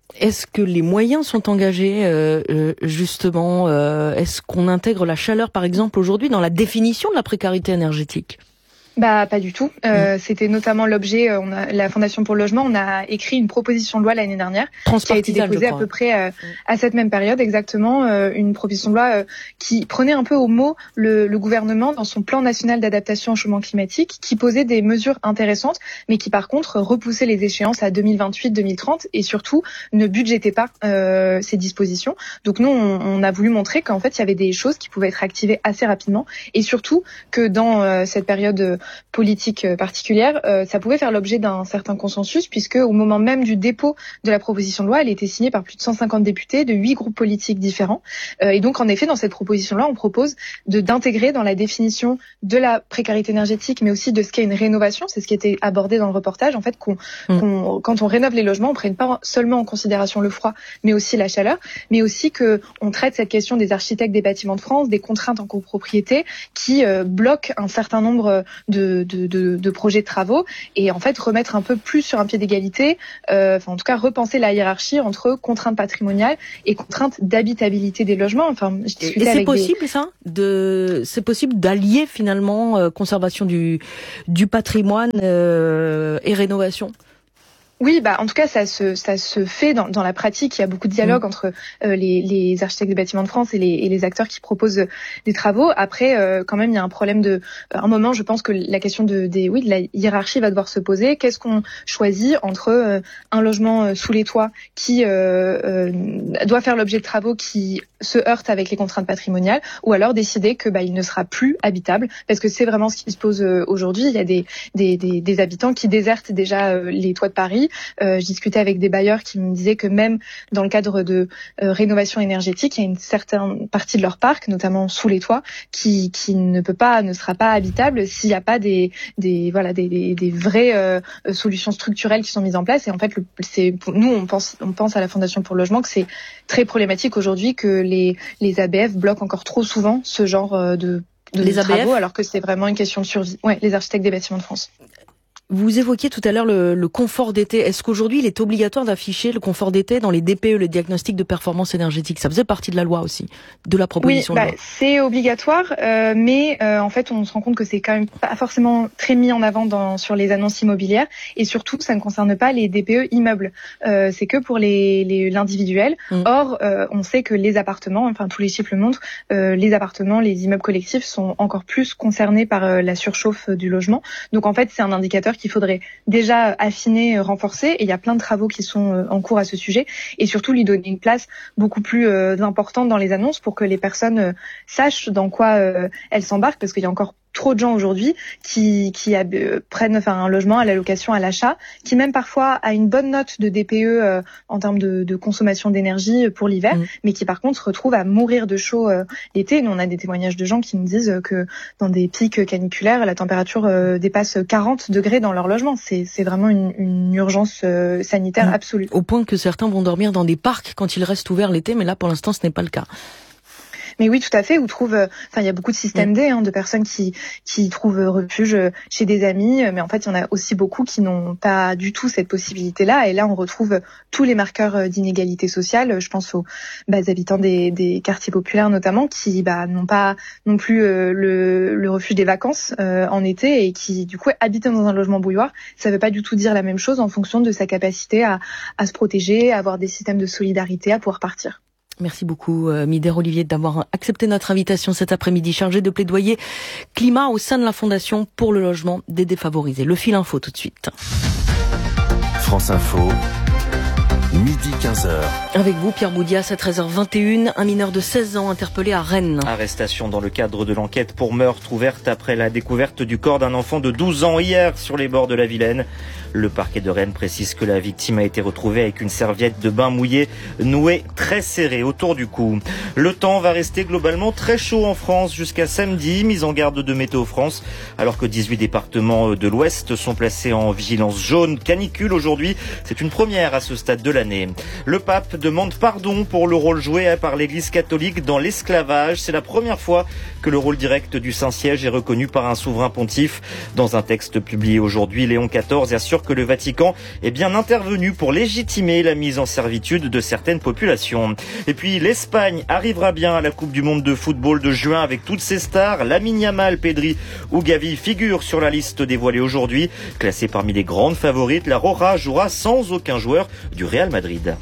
Est-ce que les moyens sont engagés euh, justement euh, Est-ce qu'on intègre la chaleur, par exemple, aujourd'hui dans la définition de la précarité énergétique ? Bah pas du tout. Euh, mmh. C'était notamment l'objet. On a, la Fondation pour le logement, on a écrit une proposition de loi l'année dernière qui a été déposée à peu près euh, mmh. à cette même période exactement. Euh, une proposition de loi euh, qui prenait un peu au mot le, le gouvernement dans son plan national d'adaptation au changement climatique, qui posait des mesures intéressantes, mais qui par contre repoussait les échéances à deux mille vingt-huit deux mille trente et surtout ne budgétait pas euh, ces dispositions. Donc nous, on, on a voulu montrer qu'en fait il y avait des choses qui pouvaient être activées assez rapidement et surtout que dans euh, cette période politique particulière, euh, ça pouvait faire l'objet d'un certain consensus puisque au moment même du dépôt de la proposition de loi, elle était signée par plus de cent cinquante députés de huit groupes politiques différents. Euh, et donc en effet, dans cette proposition de loi, on propose de d'intégrer dans la définition de la précarité énergétique, mais aussi de ce qu'est une rénovation, c'est ce qui était abordé dans le reportage, en fait, qu'on, mmh. qu'on quand on rénove les logements, on prenne pas seulement en considération le froid, mais aussi la chaleur, mais aussi que on traite cette question des architectes des bâtiments de France, des contraintes en copropriété qui euh, bloquent un certain nombre de De, de, de, de projets de travaux et en fait remettre un peu plus sur un pied d'égalité, euh, enfin en tout cas repenser la hiérarchie entre contraintes patrimoniales et contraintes d'habitabilité des logements. Enfin, je discutais et c'est avec possible des... ça de c'est possible d'allier finalement euh, conservation du du patrimoine euh, et rénovation. Oui, bah en tout cas ça se ça se fait dans dans la pratique. Il y a beaucoup de dialogue mmh. entre euh, les les architectes des bâtiments de France et les et les acteurs qui proposent des travaux. Après, euh, quand même, il y a un problème de à un moment. Je pense que la question de des oui de la hiérarchie va devoir se poser. Qu'est-ce qu'on choisit entre euh, un logement euh, sous les toits qui euh, euh, doit faire l'objet de travaux qui se heurtent avec les contraintes patrimoniales, ou alors décider que bah il ne sera plus habitable, parce que c'est vraiment ce qui se pose euh, aujourd'hui. Il y a des des des, des habitants qui désertent déjà euh, les toits de Paris. Euh, je discutais avec des bailleurs qui me disaient que même dans le cadre de euh, rénovation énergétique, il y a une certaine partie de leur parc, notamment sous les toits, qui qui ne peut pas, ne sera pas habitable s'il n'y a pas des des voilà des des, des vraies euh, solutions structurelles qui sont mises en place. Et en fait, le, c'est nous on pense on pense à la Fondation pour le logement que c'est très problématique aujourd'hui que les les A B F bloquent encore trop souvent ce genre de de les travaux, A B F alors que c'est vraiment une question de survie. Ouais, les architectes des bâtiments de France. Vous évoquiez tout à l'heure le, le confort d'été. Est-ce qu'aujourd'hui, il est obligatoire d'afficher le confort d'été dans les D P E, le diagnostic de performance énergétique ? Ça faisait partie de la loi aussi, de la proposition oui, bah, de loi. C'est obligatoire, euh, mais euh, en fait, on se rend compte que c'est quand même pas forcément très mis en avant dans, sur les annonces immobilières, et surtout, ça ne concerne pas les D P E immeubles. Euh, c'est que pour les, les l'individuel. Mmh. Or, euh, on sait que les appartements, enfin tous les chiffres le montrent, euh, les appartements, les immeubles collectifs sont encore plus concernés par euh, la surchauffe du logement. Donc en fait, c'est un indicateur qu'il faudrait déjà affiner, renforcer, et il y a plein de travaux qui sont en cours à ce sujet, et surtout lui donner une place beaucoup plus euh, importante dans les annonces pour que les personnes euh, sachent dans quoi euh, elles s'embarquent, parce qu'il y a encore trop de gens aujourd'hui qui qui euh, prennent enfin un logement à la location, à l'achat, qui même parfois a une bonne note de D P E euh, en termes de, de consommation d'énergie pour l'hiver, mmh. mais qui par contre se retrouvent à mourir de chaud euh, l'été. Nous on a des témoignages de gens qui nous disent que dans des pics caniculaires, la température euh, dépasse quarante degrés dans leur logement. C'est c'est vraiment une, une urgence euh, sanitaire mmh. absolue. Au point que certains vont dormir dans des parcs quand ils restent ouverts l'été, mais là pour l'instant ce n'est pas le cas. Mais oui, tout à fait. Où trouve, enfin, il y a beaucoup de systèmes D, hein, de personnes qui qui trouvent refuge chez des amis, mais en fait, il y en a aussi beaucoup qui n'ont pas du tout cette possibilité-là. Et là, on retrouve tous les marqueurs d'inégalité sociale. Je pense aux bah, habitants des, des quartiers populaires, notamment, qui bah, n'ont pas non plus euh, le, le refuge des vacances euh, en été et qui, du coup, habitent dans un logement bouilloire. Ça ne veut pas du tout dire la même chose en fonction de sa capacité à à se protéger, à avoir des systèmes de solidarité, à pouvoir partir. Merci beaucoup, euh, Mider Olivier, d'avoir accepté notre invitation cet après-midi, chargée de plaidoyer climat au sein de la Fondation pour le logement des défavorisés. Le fil info tout de suite. France Info. Midi quinze heures. Avec vous, Pierre Boudias, à treize heures vingt et une, un mineur de seize ans interpellé à Rennes. Arrestation dans le cadre de l'enquête pour meurtre ouverte après la découverte du corps d'un enfant de douze ans hier sur les bords de la Vilaine. Le parquet de Rennes précise que la victime a été retrouvée avec une serviette de bain mouillée nouée très serrée autour du cou. Le temps va rester globalement très chaud en France jusqu'à samedi, mise en garde de Météo France, alors que dix-huit départements de l'Ouest sont placés en vigilance jaune canicule aujourd'hui. C'est une première à ce stade de l'année. Le pape demande pardon pour le rôle joué par l'Église catholique dans l'esclavage. C'est la première fois que le rôle direct du Saint-Siège est reconnu par un souverain pontife. Dans un texte publié aujourd'hui, Léon quatorze assure que le Vatican est bien intervenu pour légitimer la mise en servitude de certaines populations. Et puis l'Espagne arrivera bien à la Coupe du Monde de football de juin avec toutes ses stars. Lamine Yamal, Pedri ou Gavi figurent sur la liste dévoilée aujourd'hui. Classée parmi les grandes favorites, la Roja jouera sans aucun joueur du Real Madrid.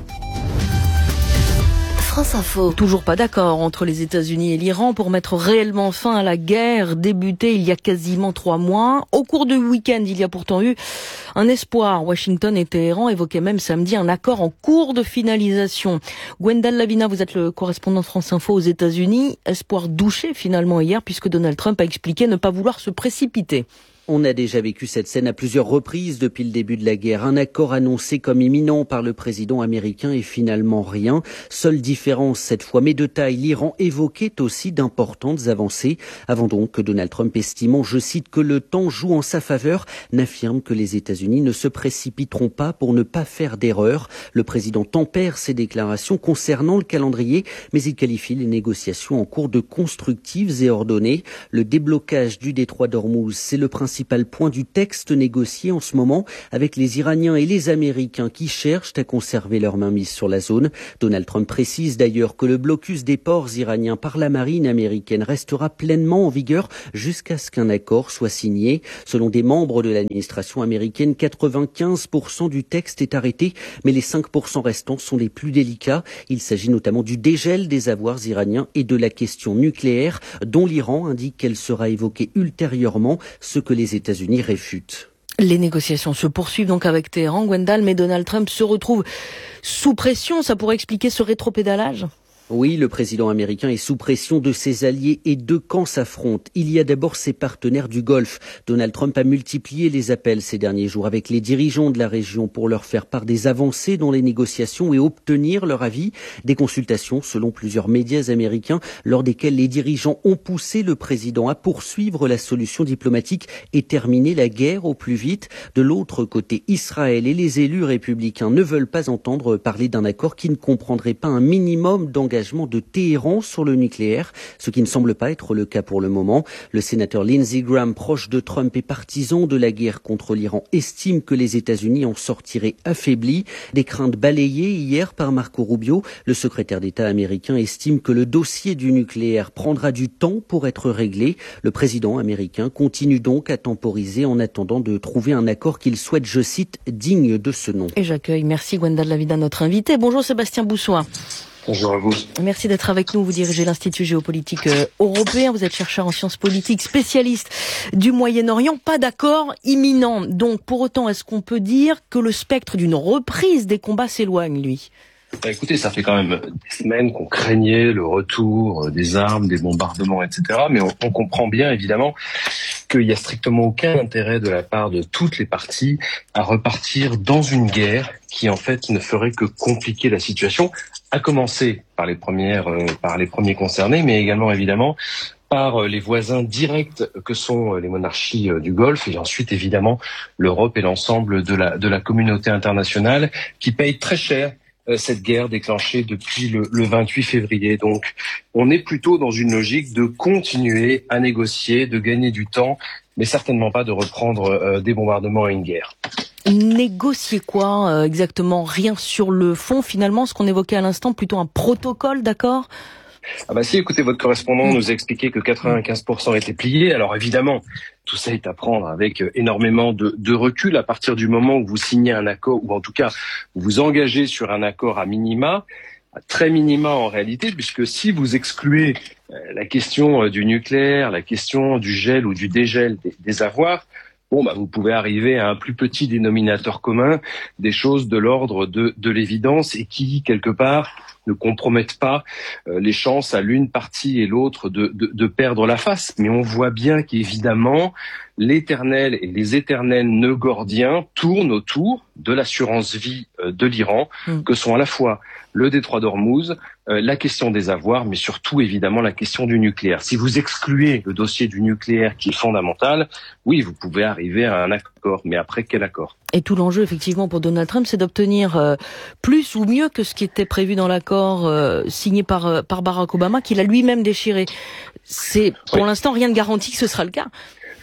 France Info. Toujours pas d'accord entre les États-Unis et l'Iran pour mettre réellement fin à la guerre débutée il y a quasiment trois mois. Au cours du week-end, il y a pourtant eu un espoir. Washington et Téhéran évoquaient même samedi un accord en cours de finalisation. Gwendal Lavina, vous êtes le correspondant de France Info aux États-Unis. Espoir douché finalement hier puisque Donald Trump a expliqué ne pas vouloir se précipiter. On a déjà vécu cette scène à plusieurs reprises depuis le début de la guerre. Un accord annoncé comme imminent par le président américain et finalement rien. Seule différence cette fois, mais de taille, l'Iran évoquait aussi d'importantes avancées. Avant donc que Donald Trump, estimant, je cite, que le temps joue en sa faveur, n'affirme que les États-Unis ne se précipiteront pas pour ne pas faire d'erreur. Le président tempère ses déclarations concernant le calendrier, mais il qualifie les négociations en cours de constructives et ordonnées. Le déblocage du détroit d'Ormuz, c'est le principal point du texte négocié en ce moment avec les Iraniens et les Américains qui cherchent à conserver leur mainmise sur la zone. Donald Trump précise d'ailleurs que le blocus des ports iraniens par la marine américaine restera pleinement en vigueur jusqu'à ce qu'un accord soit signé. Selon des membres de l'administration américaine, quatre-vingt-quinze pour cent du texte est arrêté, mais les cinq pour cent restants sont les plus délicats. Il s'agit notamment du dégel des avoirs iraniens et de la question nucléaire, dont l'Iran indique qu'elle sera évoquée ultérieurement, ce que les États-Unis réfutent. Les négociations se poursuivent donc avec Téhéran, Gwendal, mais Donald Trump se retrouve sous pression. Ça pourrait expliquer ce rétropédalage ? Oui, le président américain est sous pression de ses alliés et deux camps s'affrontent. Il y a d'abord ses partenaires du Golfe. Donald Trump a multiplié les appels ces derniers jours avec les dirigeants de la région pour leur faire part des avancées dans les négociations et obtenir leur avis. Des consultations, selon plusieurs médias américains, lors desquelles les dirigeants ont poussé le président à poursuivre la solution diplomatique et terminer la guerre au plus vite. De l'autre côté, Israël et les élus républicains ne veulent pas entendre parler d'un accord qui ne comprendrait pas un minimum d'engagement de Téhéran sur le nucléaire, ce qui ne semble pas être le cas pour le moment. Le sénateur Lindsey Graham, proche de Trump et partisan de la guerre contre l'Iran, estime que les États-Unis en sortiraient affaiblis. Des craintes balayées hier par Marco Rubio. Le secrétaire d'État américain estime que le dossier du nucléaire prendra du temps pour être réglé. Le président américain continue donc à temporiser en attendant de trouver un accord qu'il souhaite, je cite, digne de ce nom. Et j'accueille, merci Gwendal Lavina, notre invité. Bonjour Sébastien Boussois. Bonjour à vous. Merci d'être avec nous. Vous dirigez l'Institut géopolitique européen. Vous êtes chercheur en sciences politiques, spécialiste du Moyen-Orient. Pas d'accord imminent. Donc, pour autant, est-ce qu'on peut dire que le spectre d'une reprise des combats s'éloigne, lui ? Bah écoutez, ça fait quand même des semaines qu'on craignait le retour des armes, des bombardements, et cetera. Mais on, on comprend bien, évidemment, qu'il y a strictement aucun intérêt de la part de toutes les parties à repartir dans une guerre qui, en fait, ne ferait que compliquer la situation, à commencer par les premières, euh, par les premiers concernés, mais également, évidemment, par les voisins directs que sont les monarchies du Golfe et ensuite, évidemment, l'Europe et l'ensemble de la, de la communauté internationale qui payent très cher cette guerre déclenchée depuis le, le vingt-huit février. Donc, on est plutôt dans une logique de continuer à négocier, de gagner du temps, mais certainement pas de reprendre euh, des bombardements et une guerre. Négocier quoi euh, exactement ? Rien sur le fond, finalement, ce qu'on évoquait à l'instant, plutôt un protocole, d'accord ? Ah bah si, écoutez, votre correspondant nous a expliqué que quatre-vingt-quinze pour cent étaient pliés. Alors évidemment, tout ça est à prendre avec énormément de, de recul à partir du moment où vous signez un accord, ou en tout cas, vous vous engagez sur un accord à minima, à très minima en réalité, puisque si vous excluez la question du nucléaire, la question du gel ou du dégel des, des avoirs, bon, bah, vous pouvez arriver à un plus petit dénominateur commun, des choses de l'ordre de, de l'évidence et qui, quelque part, ne compromettent pas euh, les chances à l'une partie et l'autre de, de, de perdre la face. Mais on voit bien qu'évidemment, l'éternel et les éternels nœuds gordiens tournent autour de l'assurance vie euh, de l'Iran, mmh. que sont à la fois le détroit d'Ormuz, euh, la question des avoirs, mais surtout évidemment la question du nucléaire. Si vous excluez le dossier du nucléaire qui est fondamental, oui, vous pouvez arriver à un accord. Mais après, quel accord ? Et tout l'enjeu, effectivement, pour Donald Trump, c'est d'obtenir euh, plus ou mieux que ce qui était prévu dans l'accord euh, signé par, euh, par Barack Obama, qu'il a lui-même déchiré. C'est, pour oui. l'instant, rien ne garantit que ce sera le cas.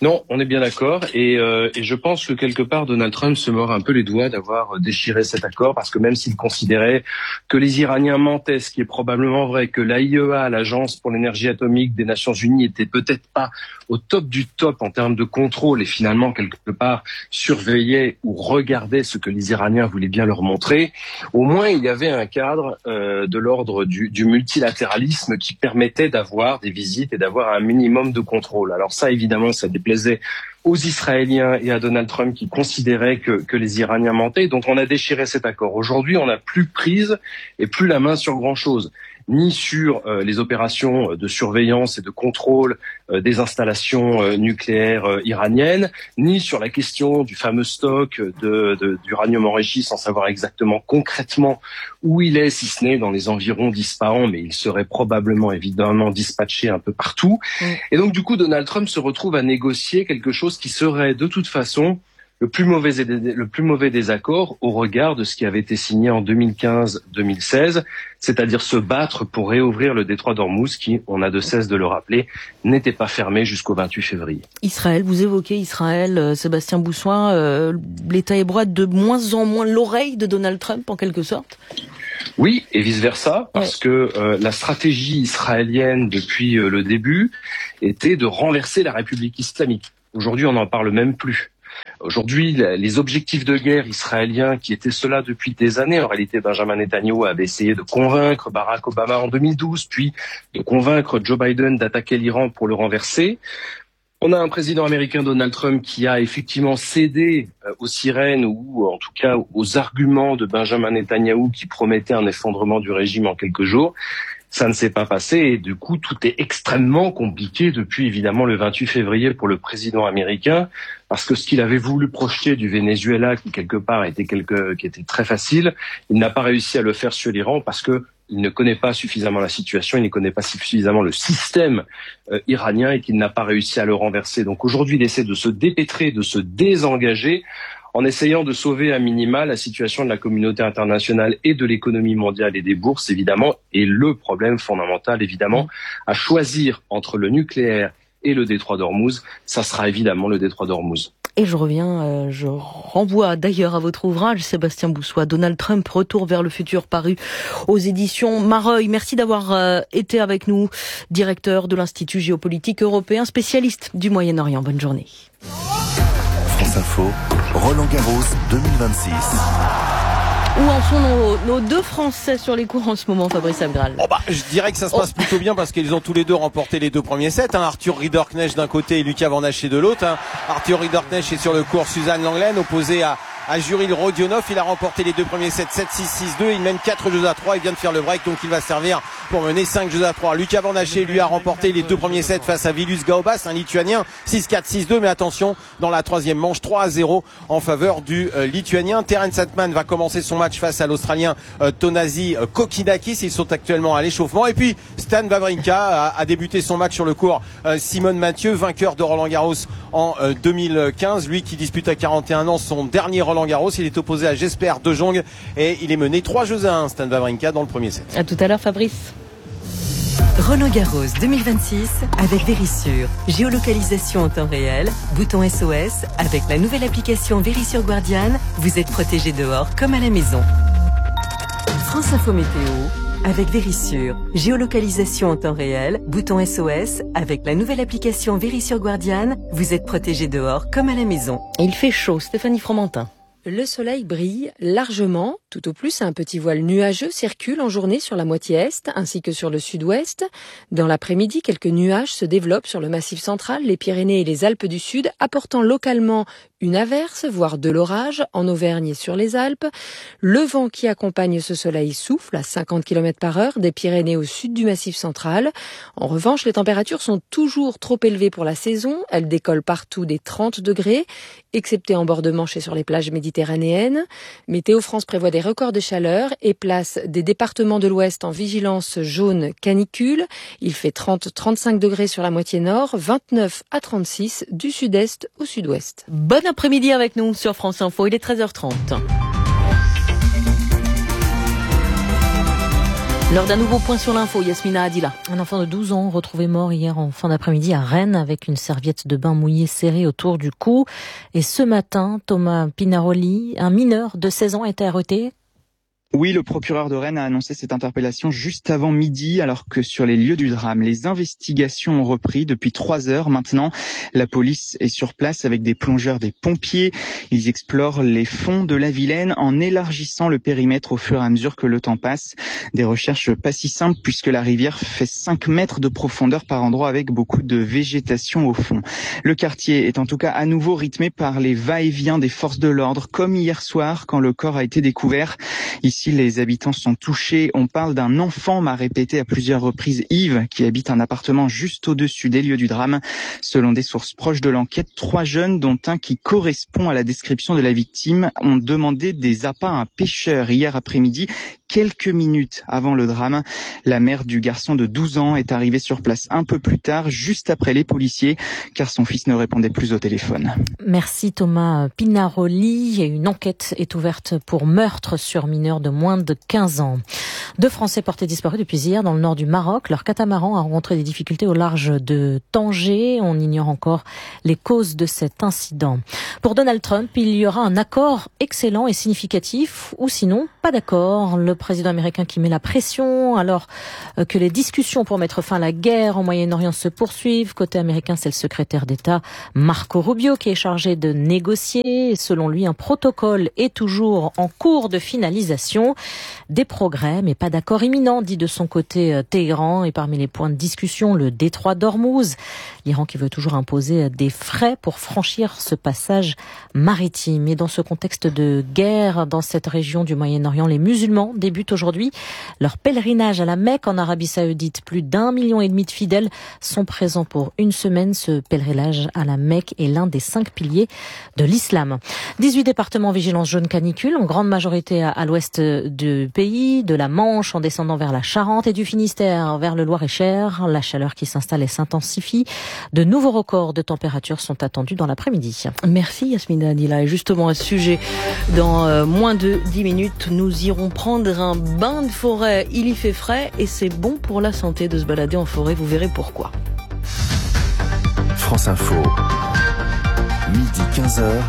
Non, on est bien d'accord et, euh, et je pense que quelque part Donald Trump se mord un peu les doigts d'avoir déchiré cet accord parce que même s'il considérait que les Iraniens mentaient, ce qui est probablement vrai, que l'A I E A, l'Agence pour l'énergie atomique des Nations Unies, était peut-être pas au top du top en termes de contrôle et finalement quelque part surveillait ou regardait ce que les Iraniens voulaient bien leur montrer, au moins il y avait un cadre euh, de l'ordre du, du multilatéralisme qui permettait d'avoir des visites et d'avoir un minimum de contrôle. Alors ça évidemment ça plaisait aux Israéliens et à Donald Trump qui considéraient que, que les Iraniens mentaient. Donc on a déchiré cet accord. Aujourd'hui, on n'a plus prise et plus la main sur grand-chose, ni sur euh, les opérations de surveillance et de contrôle euh, des installations euh, nucléaires euh, iraniennes, ni sur la question du fameux stock de, de, d'uranium enrichi sans savoir exactement concrètement où il est, si ce n'est dans les environs d'Ispahan, mais il serait probablement évidemment dispatché un peu partout. Mmh. Et donc du coup, Donald Trump se retrouve à négocier quelque chose qui serait de toute façon le plus mauvais, le plus mauvais des accords au regard de ce qui avait été signé en deux mille quinze deux mille seize, c'est-à-dire se battre pour réouvrir le détroit d'Ormuz qui, on a de cesse de le rappeler, n'était pas fermé jusqu'au vingt-huit février. Israël, vous évoquez Israël, euh, Sébastien Boussoin, euh, l'État hébreu de moins en moins l'oreille de Donald Trump en quelque sorte ? Oui, et vice-versa, parce que euh, la stratégie israélienne depuis euh, le début était de renverser la République islamique. Aujourd'hui, on n'en parle même plus. Aujourd'hui, les objectifs de guerre israéliens qui étaient ceux-là depuis des années, en réalité Benjamin Netanyahou avait essayé de convaincre Barack Obama en deux mille douze, puis de convaincre Joe Biden d'attaquer l'Iran pour le renverser. On a un président américain, Donald Trump, qui a effectivement cédé aux sirènes ou en tout cas aux arguments de Benjamin Netanyahou qui promettait un effondrement du régime en quelques jours. Ça ne s'est pas passé et du coup, tout est extrêmement compliqué depuis évidemment le vingt-huit février pour le président américain parce que ce qu'il avait voulu projeter du Venezuela, qui quelque part était quelque, qui était très facile, il n'a pas réussi à le faire sur l'Iran parce que il ne connaît pas suffisamment la situation, il ne connaît pas suffisamment le système euh, iranien et qu'il n'a pas réussi à le renverser. Donc aujourd'hui, il essaie de se dépêtrer, de se désengager en essayant de sauver à minima la situation de la communauté internationale et de l'économie mondiale et des bourses, évidemment. Et le problème fondamental, évidemment, à choisir entre le nucléaire et le détroit d'Ormuz, ça sera évidemment le détroit d'Ormuz. Et je reviens, euh, je renvoie d'ailleurs à votre ouvrage, Sébastien Boussois, Donald Trump, Retour vers le futur, paru aux éditions Mareuil. Merci d'avoir euh, été avec nous, directeur de l'Institut géopolitique européen, spécialiste du Moyen-Orient. Bonne journée. France Info, Roland Garros deux mille vingt-six. Où en sont nos, nos deux Français sur les cours en ce moment, Fabrice Abgral? Oh bah, je dirais que ça se passe oh. plutôt bien parce qu'ils ont tous les deux remporté les deux premiers sets. Hein. Arthur Ridderknecht d'un côté et Lucas Van Haché de l'autre. Hein. Arthur Ridderknecht est sur le court Suzanne Langlaine, opposé à à Juril Rodionov. Il a remporté les deux premiers sets sept six six deux. Il mène quatre jeux à trois. Il vient de faire le break, donc il va servir pour mener cinq jeux à trois. Lucas Van Haché, lui, a remporté les deux premiers sets face à Vilius Gaubas, un Lituanien, six quatre six deux. Mais attention, dans la troisième manche, trois à zéro en faveur du euh, Lituanien. Terence Sandman va commencer son match face à l'Australien euh, Thanasi euh, Kokkinakis. Ils sont actuellement à l'échauffement. Et puis, Stan Wawrinka a, a débuté son match sur le court euh, Simone Mathieu, vainqueur de Roland Garros en euh, deux mille quinze. Lui qui dispute à quarante et un ans son dernier Roland Garros. Il est opposé à Jesper De Jong et il est mené trois jeux à un, Stan Wawrinka, dans le premier set. À tout à l'heure, Fabrice. Roland Garros deux mille vingt-six avec Verisure. Géolocalisation en temps réel, bouton S O S. Avec la nouvelle application Verisure Guardian, vous êtes protégé dehors comme à la maison. France Info Météo avec Verisure. Géolocalisation en temps réel, bouton S O S. Avec la nouvelle application Verisure Guardian, vous êtes protégé dehors comme à la maison. Il fait chaud, Stéphanie Fromentin. Le soleil brille largement. Tout au plus, un petit voile nuageux circule en journée sur la moitié est ainsi que sur le sud-ouest. Dans l'après-midi, quelques nuages se développent sur le massif central, les Pyrénées et les Alpes du Sud, apportant localement une averse, voire de l'orage, en Auvergne et sur les Alpes. Le vent qui accompagne ce soleil souffle à cinquante kilomètres par heure des Pyrénées au sud du massif central. En revanche, les températures sont toujours trop élevées pour la saison. Elles décollent partout des trente degrés, excepté en bord de Manche et sur les plages méditerranéennes. Météo France prévoit des records de chaleur et place des départements de l'Ouest en vigilance jaune canicule. Il fait trente à trente-cinq degrés sur la moitié nord, vingt-neuf à trente-six du sud-est au sud-ouest. Bon après-midi avec nous sur France Info, il est treize heures trente. Lors d'un nouveau point sur l'info, Yasmina Adila. Un enfant de douze ans retrouvé mort hier en fin d'après-midi à Rennes avec une serviette de bain mouillée serrée autour du cou. Et ce matin, Thomas Pinaroli, un mineur de seize ans, a été arrêté. Oui, le procureur de Rennes a annoncé cette interpellation juste avant midi, alors que sur les lieux du drame, les investigations ont repris depuis trois heures maintenant. La police est sur place avec des plongeurs, des pompiers. Ils explorent les fonds de la Vilaine en élargissant le périmètre au fur et à mesure que le temps passe. Des recherches pas si simples puisque la rivière fait cinq mètres de profondeur par endroit avec beaucoup de végétation au fond. Le quartier est en tout cas à nouveau rythmé par les va-et-vient des forces de l'ordre, comme hier soir quand le corps a été découvert. Ici, les habitants sont touchés. On parle d'un enfant, m'a répété à plusieurs reprises Yves, qui habite un appartement juste au-dessus des lieux du drame. Selon des sources proches de l'enquête, trois jeunes, dont un qui correspond à la description de la victime, ont demandé des appâts à un pêcheur hier après-midi, quelques minutes avant le drame. La mère du garçon de douze ans est arrivée sur place un peu plus tard, juste après les policiers, car son fils ne répondait plus au téléphone. Merci Thomas Pinaroli. Et une enquête est ouverte pour meurtre sur mineur de moins de quinze ans. Deux Français portés disparus depuis hier dans le nord du Maroc. Leur catamaran a rencontré des difficultés au large de Tanger. On ignore encore les causes de cet incident. Pour Donald Trump, il y aura un accord excellent et significatif, ou sinon pas d'accord. Le président américain qui met la pression alors que les discussions pour mettre fin à la guerre au Moyen-Orient se poursuivent. Côté américain, c'est le secrétaire d'État Marco Rubio qui est chargé de négocier. Selon lui, un protocole est toujours en cours de finalisation. Des progrès, mais pas d'accord imminent, dit de son côté Téhéran. Et parmi les points de discussion, le détroit d'Ormuz. L'Iran qui veut toujours imposer des frais pour franchir ce passage maritime. Et dans ce contexte de guerre dans cette région du Moyen-Orient, les musulmans débutent aujourd'hui leur pèlerinage à la Mecque en Arabie Saoudite. Plus d'un million et demi de fidèles sont présents pour une semaine. Ce pèlerinage à la Mecque est l'un des cinq piliers de l'islam. dix-huit départements vigilance jaune canicule, en grande majorité à, à l'ouest du pays, de la Manche en descendant vers la Charente et du Finistère vers le Loir-et-Cher. La chaleur qui s'installe et s'intensifie. De nouveaux records de température sont attendus dans l'après-midi. Merci Yasmina Adila. Et justement à ce sujet, dans euh, moins de dix minutes, nous irons prendre un bain de forêt. Il y fait frais et c'est bon pour la santé de se balader en forêt. Vous verrez pourquoi. France Info, midi quinze heures,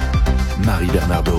Marie Bernardo.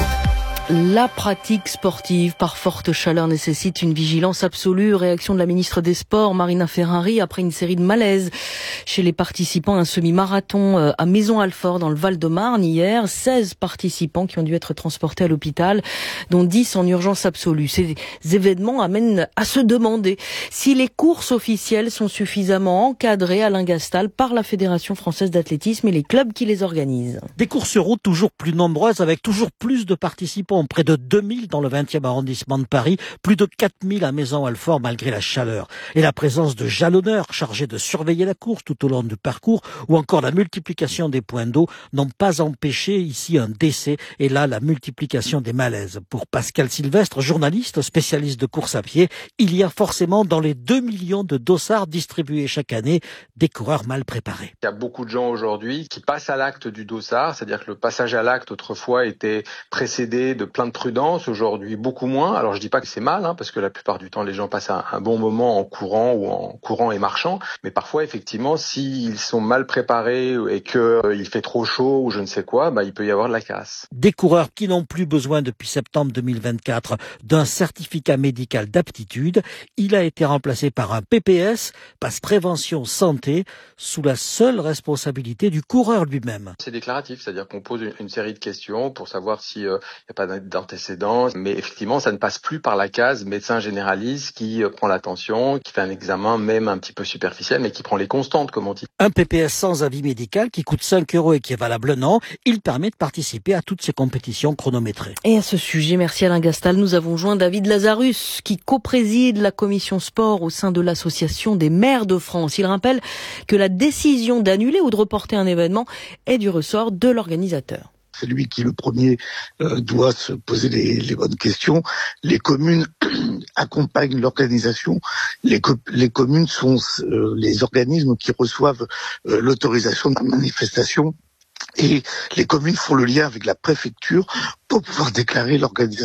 La pratique sportive par forte chaleur nécessite une vigilance absolue. Réaction de la ministre des Sports, Marina Ferrari, après une série de malaises chez les participants à un semi-marathon à Maison-Alfort dans le Val-de-Marne hier. seize participants qui ont dû être transportés à l'hôpital, dont dix en urgence absolue. Ces événements amènent à se demander si les courses officielles sont suffisamment encadrées, Alain Gastal, par la Fédération française d'athlétisme et les clubs qui les organisent. Des courses routes toujours plus nombreuses avec toujours plus de participants. Près de deux mille dans le vingtième arrondissement de Paris, plus de quatre mille à Maison-Alfort malgré la chaleur. Et la présence de jalonneurs chargés de surveiller la course tout au long du parcours ou encore la multiplication des points d'eau n'ont pas empêché ici un décès et là la multiplication des malaises. Pour Pascal Sylvestre, journaliste, spécialiste de course à pied, il y a forcément dans les deux millions de dossards distribués chaque année des coureurs mal préparés. Il y a beaucoup de gens aujourd'hui qui passent à l'acte du dossard, c'est-à-dire que le passage à l'acte autrefois était précédé de plein de prudence, aujourd'hui beaucoup moins. Alors je dis pas que c'est mal, hein, parce que la plupart du temps les gens passent un, un bon moment en courant ou en courant et marchant, mais parfois effectivement s'ils sont mal préparés et qu'il euh, fait trop chaud ou je ne sais quoi, bah, il peut y avoir de la casse. Des coureurs qui n'ont plus besoin depuis septembre deux mille vingt-quatre d'un certificat médical d'aptitude. Il a été remplacé par un P P S, passe prévention santé, sous la seule responsabilité du coureur lui-même. C'est déclaratif, c'est-à-dire qu'on pose une, une série de questions pour savoir s'il n'y euh, a pas d'antécédents, mais effectivement ça ne passe plus par la case médecin généraliste qui euh, prend l'attention, qui fait un examen même un petit peu superficiel, mais qui prend les constantes comme on dit. Un P P S sans avis médical qui coûte cinq euros et qui est valable un an, il permet de participer à toutes ces compétitions chronométrées. Et à ce sujet, merci Alain Gastal, nous avons joint David Lazarus qui co-préside la commission sport au sein de l'association des maires de France. Il rappelle que la décision d'annuler ou de reporter un événement est du ressort de l'organisateur. C'est lui qui, le premier, euh, doit se poser les, les bonnes questions. Les communes accompagnent l'organisation. Les, co- les communes sont euh, les organismes qui reçoivent euh, l'autorisation de la manifestation. Et les communes font le lien avec la préfecture pour pouvoir déclarer l'organisation.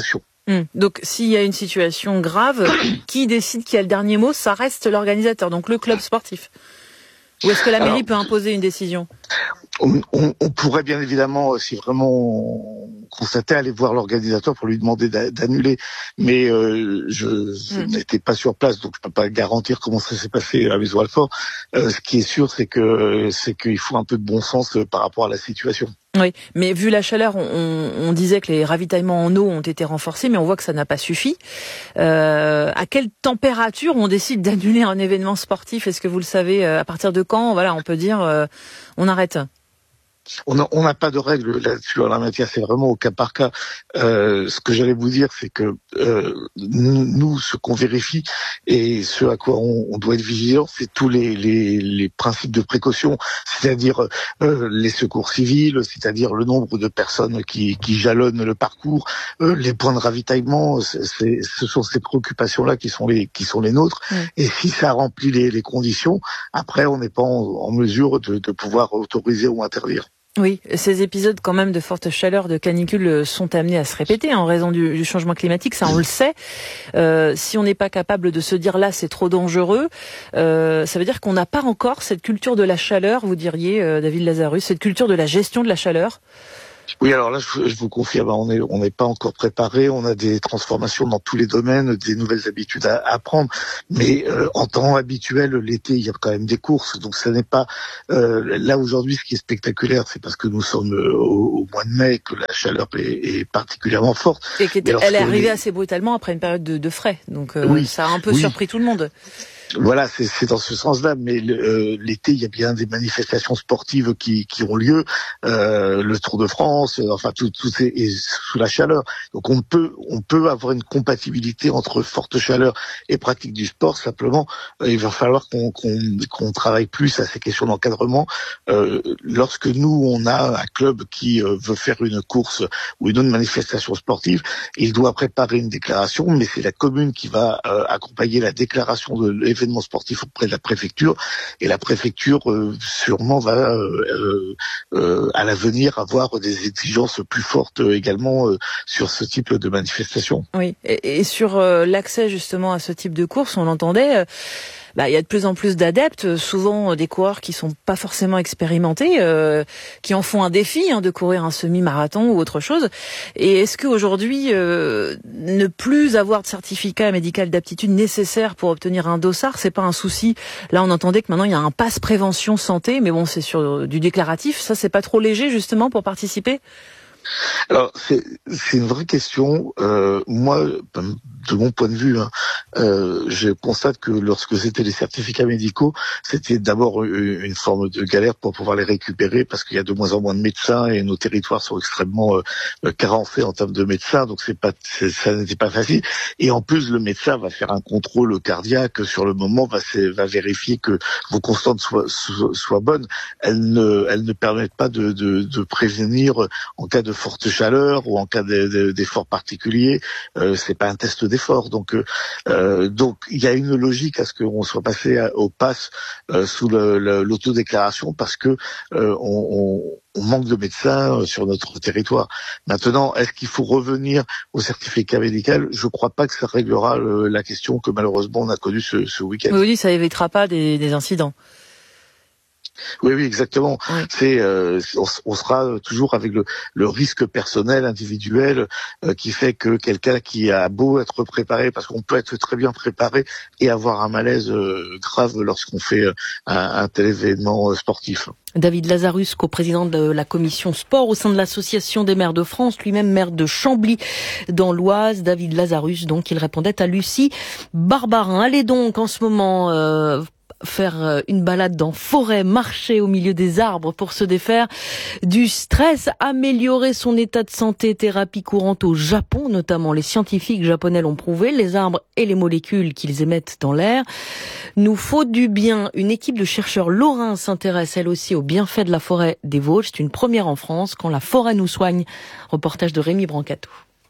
Mmh. Donc, s'il y a une situation grave, qui décide qui a le dernier mot? Ça reste l'organisateur, donc le club sportif. Ou est-ce que la mairie Alors, peut imposer une décision? on, on, on pourrait bien évidemment, si vraiment constater, aller voir l'organisateur pour lui demander d'annuler. Mais euh, je, je mmh. n'étais pas sur place, donc je peux pas garantir comment ça s'est passé à Maison Alfort. Euh, ce qui est sûr, c'est que c'est qu'il faut un peu de bon sens par rapport à la situation. Oui, mais vu la chaleur, on, on disait que les ravitaillements en eau ont été renforcés, mais on voit que ça n'a pas suffi. Euh, à quelle température on décide d'annuler un événement sportif? Est-ce que vous le savez? À partir de quand, voilà, on peut dire, euh, on arrête? On n'a pas de règle là-dessus en la matière, c'est vraiment au cas par cas. Euh, ce que j'allais vous dire, c'est que euh, nous, ce qu'on vérifie et ce à quoi on, on doit être vigilant, c'est tous les, les, les principes de précaution, c'est-à-dire euh, les secours civils, c'est-à-dire le nombre de personnes qui, qui jalonnent le parcours, euh, les points de ravitaillement. C'est, c'est, ce sont ces préoccupations-là qui sont les qui sont les nôtres. Mmh. Et si ça remplit les, les conditions, après, on n'est pas en, en mesure de, de pouvoir autoriser ou interdire. Oui, ces épisodes quand même de forte chaleur, de canicule sont amenés à se répéter en raison du, du changement climatique, ça on le sait. Euh, si on n'est pas capable de se dire là c'est trop dangereux, euh, ça veut dire qu'on n'a pas encore cette culture de la chaleur, vous diriez euh, David Lazarus, cette culture de la gestion de la chaleur. Oui, alors là, je, je vous confirme, on est, on n'est pas encore préparé. On a des transformations dans tous les domaines, des nouvelles habitudes à, à prendre. Mais euh, en temps habituel, l'été, il y a quand même des courses, donc ça n'est pas euh, là aujourd'hui. Ce qui est spectaculaire, c'est parce que nous sommes euh, au, au mois de mai que la chaleur est, est particulièrement forte. Et qu'elle est arrivée est... assez brutalement après une période de, de frais, donc euh, oui, ça a un peu oui. surpris tout le monde. Voilà, c'est, c'est dans ce sens-là. Mais le, euh, l'été, il y a bien des manifestations sportives qui, qui ont lieu, euh, le Tour de France, euh, enfin tout, tout est, est sous la chaleur. Donc on peut, on peut avoir une compatibilité entre forte chaleur et pratique du sport. Simplement, euh, il va falloir qu'on, qu'on, qu'on travaille plus à ces questions d'encadrement. Euh, lorsque nous, on a un club qui euh, veut faire une course ou une autre manifestation sportive, il doit préparer une déclaration, mais c'est la commune qui va euh, accompagner la déclaration de l'événement sportif auprès de la préfecture, et la préfecture euh, sûrement va euh, euh, à l'avenir avoir des exigences plus fortes euh, également euh, sur ce type de manifestation. Oui, et, et sur euh, l'accès justement à ce type de course, on l'entendait, euh, bah, il y a de plus en plus d'adeptes, souvent des coureurs qui sont pas forcément expérimentés, euh, qui en font un défi hein, de courir un semi-marathon ou autre chose. Et est-ce qu'aujourd'hui, euh, ne plus avoir de certificat médical d'aptitude nécessaire pour obtenir un dossard, c'est pas un souci? Là, on entendait que maintenant il y a un pass prévention santé, mais bon, c'est sur du déclaratif. Ça, c'est pas trop léger justement pour participer? Alors, c'est, c'est une vraie question. Euh, moi, de mon point de vue, hein, euh, je constate que lorsque c'était les certificats médicaux, c'était d'abord une forme de galère pour pouvoir les récupérer, parce qu'il y a de moins en moins de médecins et nos territoires sont extrêmement euh, carencés en termes de médecins, donc c'est pas, c'est, ça n'était pas facile. Et en plus, le médecin va faire un contrôle cardiaque sur le moment, va, va vérifier que vos constantes soient, soient, soient bonnes. Elles ne, elles ne permettent pas de, de, de prévenir en cas de forte chaleur ou en cas d'effort particulier. Euh, c'est pas un test d'effort. Donc, euh, donc il y a une logique à ce qu'on soit passé à, au pass euh, sous le, le, l'autodéclaration, parce que euh, on, on, on manque de médecins sur notre territoire. Maintenant, est-ce qu'il faut revenir au certificat médical? Je ne crois pas que ça réglera le, la question que malheureusement on a connue ce, ce week-end. Oui, ça évitera pas des, des incidents. Oui, oui, exactement. Oui. C'est, euh, on, on sera toujours avec le, le risque personnel, individuel, euh, qui fait que quelqu'un qui a beau être préparé, parce qu'on peut être très bien préparé et avoir un malaise euh, grave lorsqu'on fait euh, un, un tel événement euh, sportif. David Lazarus, co-président de la commission sport au sein de l'association des maires de France, lui-même maire de Chambly dans l'Oise. David Lazarus, donc, il répondait à Lucie Barbarin. Allez donc en ce moment euh, faire une balade dans forêt, marcher au milieu des arbres pour se défaire du stress, améliorer son état de santé, thérapie courante au Japon, notamment les scientifiques japonais l'ont prouvé, les arbres et les molécules qu'ils émettent dans l'air nous faut du bien. Une équipe de chercheurs lorrains s'intéresse elle aussi aux bienfaits de la forêt des Vosges. C'est une première en France, quand la forêt nous soigne. Reportage de Rémi Brancato.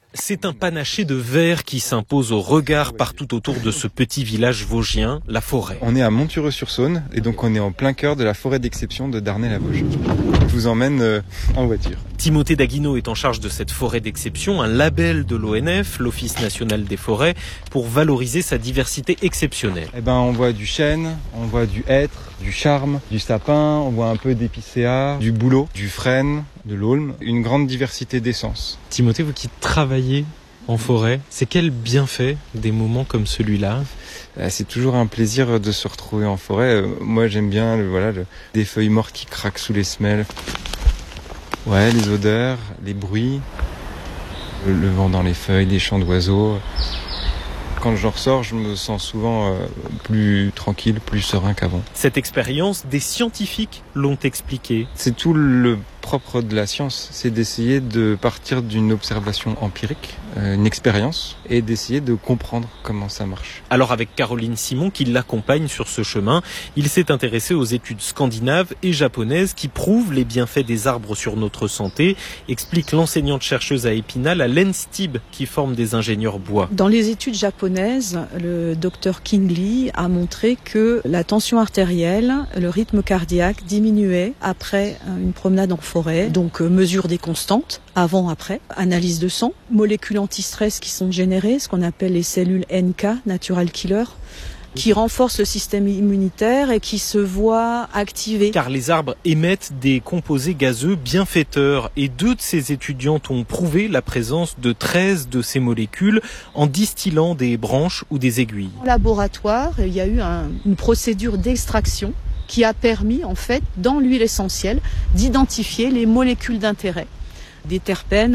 C'est un panaché de vert qui s'impose au regard partout autour de ce petit village vosgien, la forêt. On est à Montureux-sur-Saône et donc on est en plein cœur de la forêt d'exception de Darney-la-Vosges. Je vous emmène euh, en voiture. Timothée Daguineau est en charge de cette forêt d'exception, un label de l'O N F, l'Office national des forêts, pour valoriser sa diversité exceptionnelle. Eh ben, on voit du chêne, on voit du hêtre, du charme, du sapin, on voit un peu d'épicéa, du bouleau, du frêne, de l'aulne, une grande diversité d'essences. Timothée, vous qui travaillez en forêt, c'est quel bienfait des moments comme celui-là ? C'est toujours un plaisir de se retrouver en forêt. Moi, j'aime bien le, voilà, le, des feuilles mortes qui craquent sous les semelles. Ouais, les odeurs, les bruits, le, le vent dans les feuilles, les chants d'oiseaux. Quand je ressors, je me sens souvent euh, plus tranquille, plus serein qu'avant. Cette expérience, des scientifiques l'ont expliqué. C'est tout le propre de la science, c'est d'essayer de partir d'une observation empirique, euh, une expérience, et d'essayer de comprendre comment ça marche. Alors avec Caroline Simon, qui l'accompagne sur ce chemin, il s'est intéressé aux études scandinaves et japonaises qui prouvent les bienfaits des arbres sur notre santé, explique l'enseignante-chercheuse à Épinal, à l'E N S T I B, qui forme des ingénieurs bois. Dans les études japonaises, le docteur Kingley a montré que la tension artérielle, le rythme cardiaque diminuait après une promenade en forêt. Donc euh, mesure des constantes, avant, après, analyse de sang, molécules anti-stress qui sont générées, ce qu'on appelle les cellules N K, natural killer, qui renforcent le système immunitaire et qui se voient activés. Car les arbres émettent des composés gazeux bienfaiteurs et deux de ces étudiantes ont prouvé la présence de treize de ces molécules en distillant des branches ou des aiguilles. En laboratoire, il y a eu un, une procédure d'extraction qui a permis, en fait, dans l'huile essentielle, d'identifier les molécules d'intérêt, des terpènes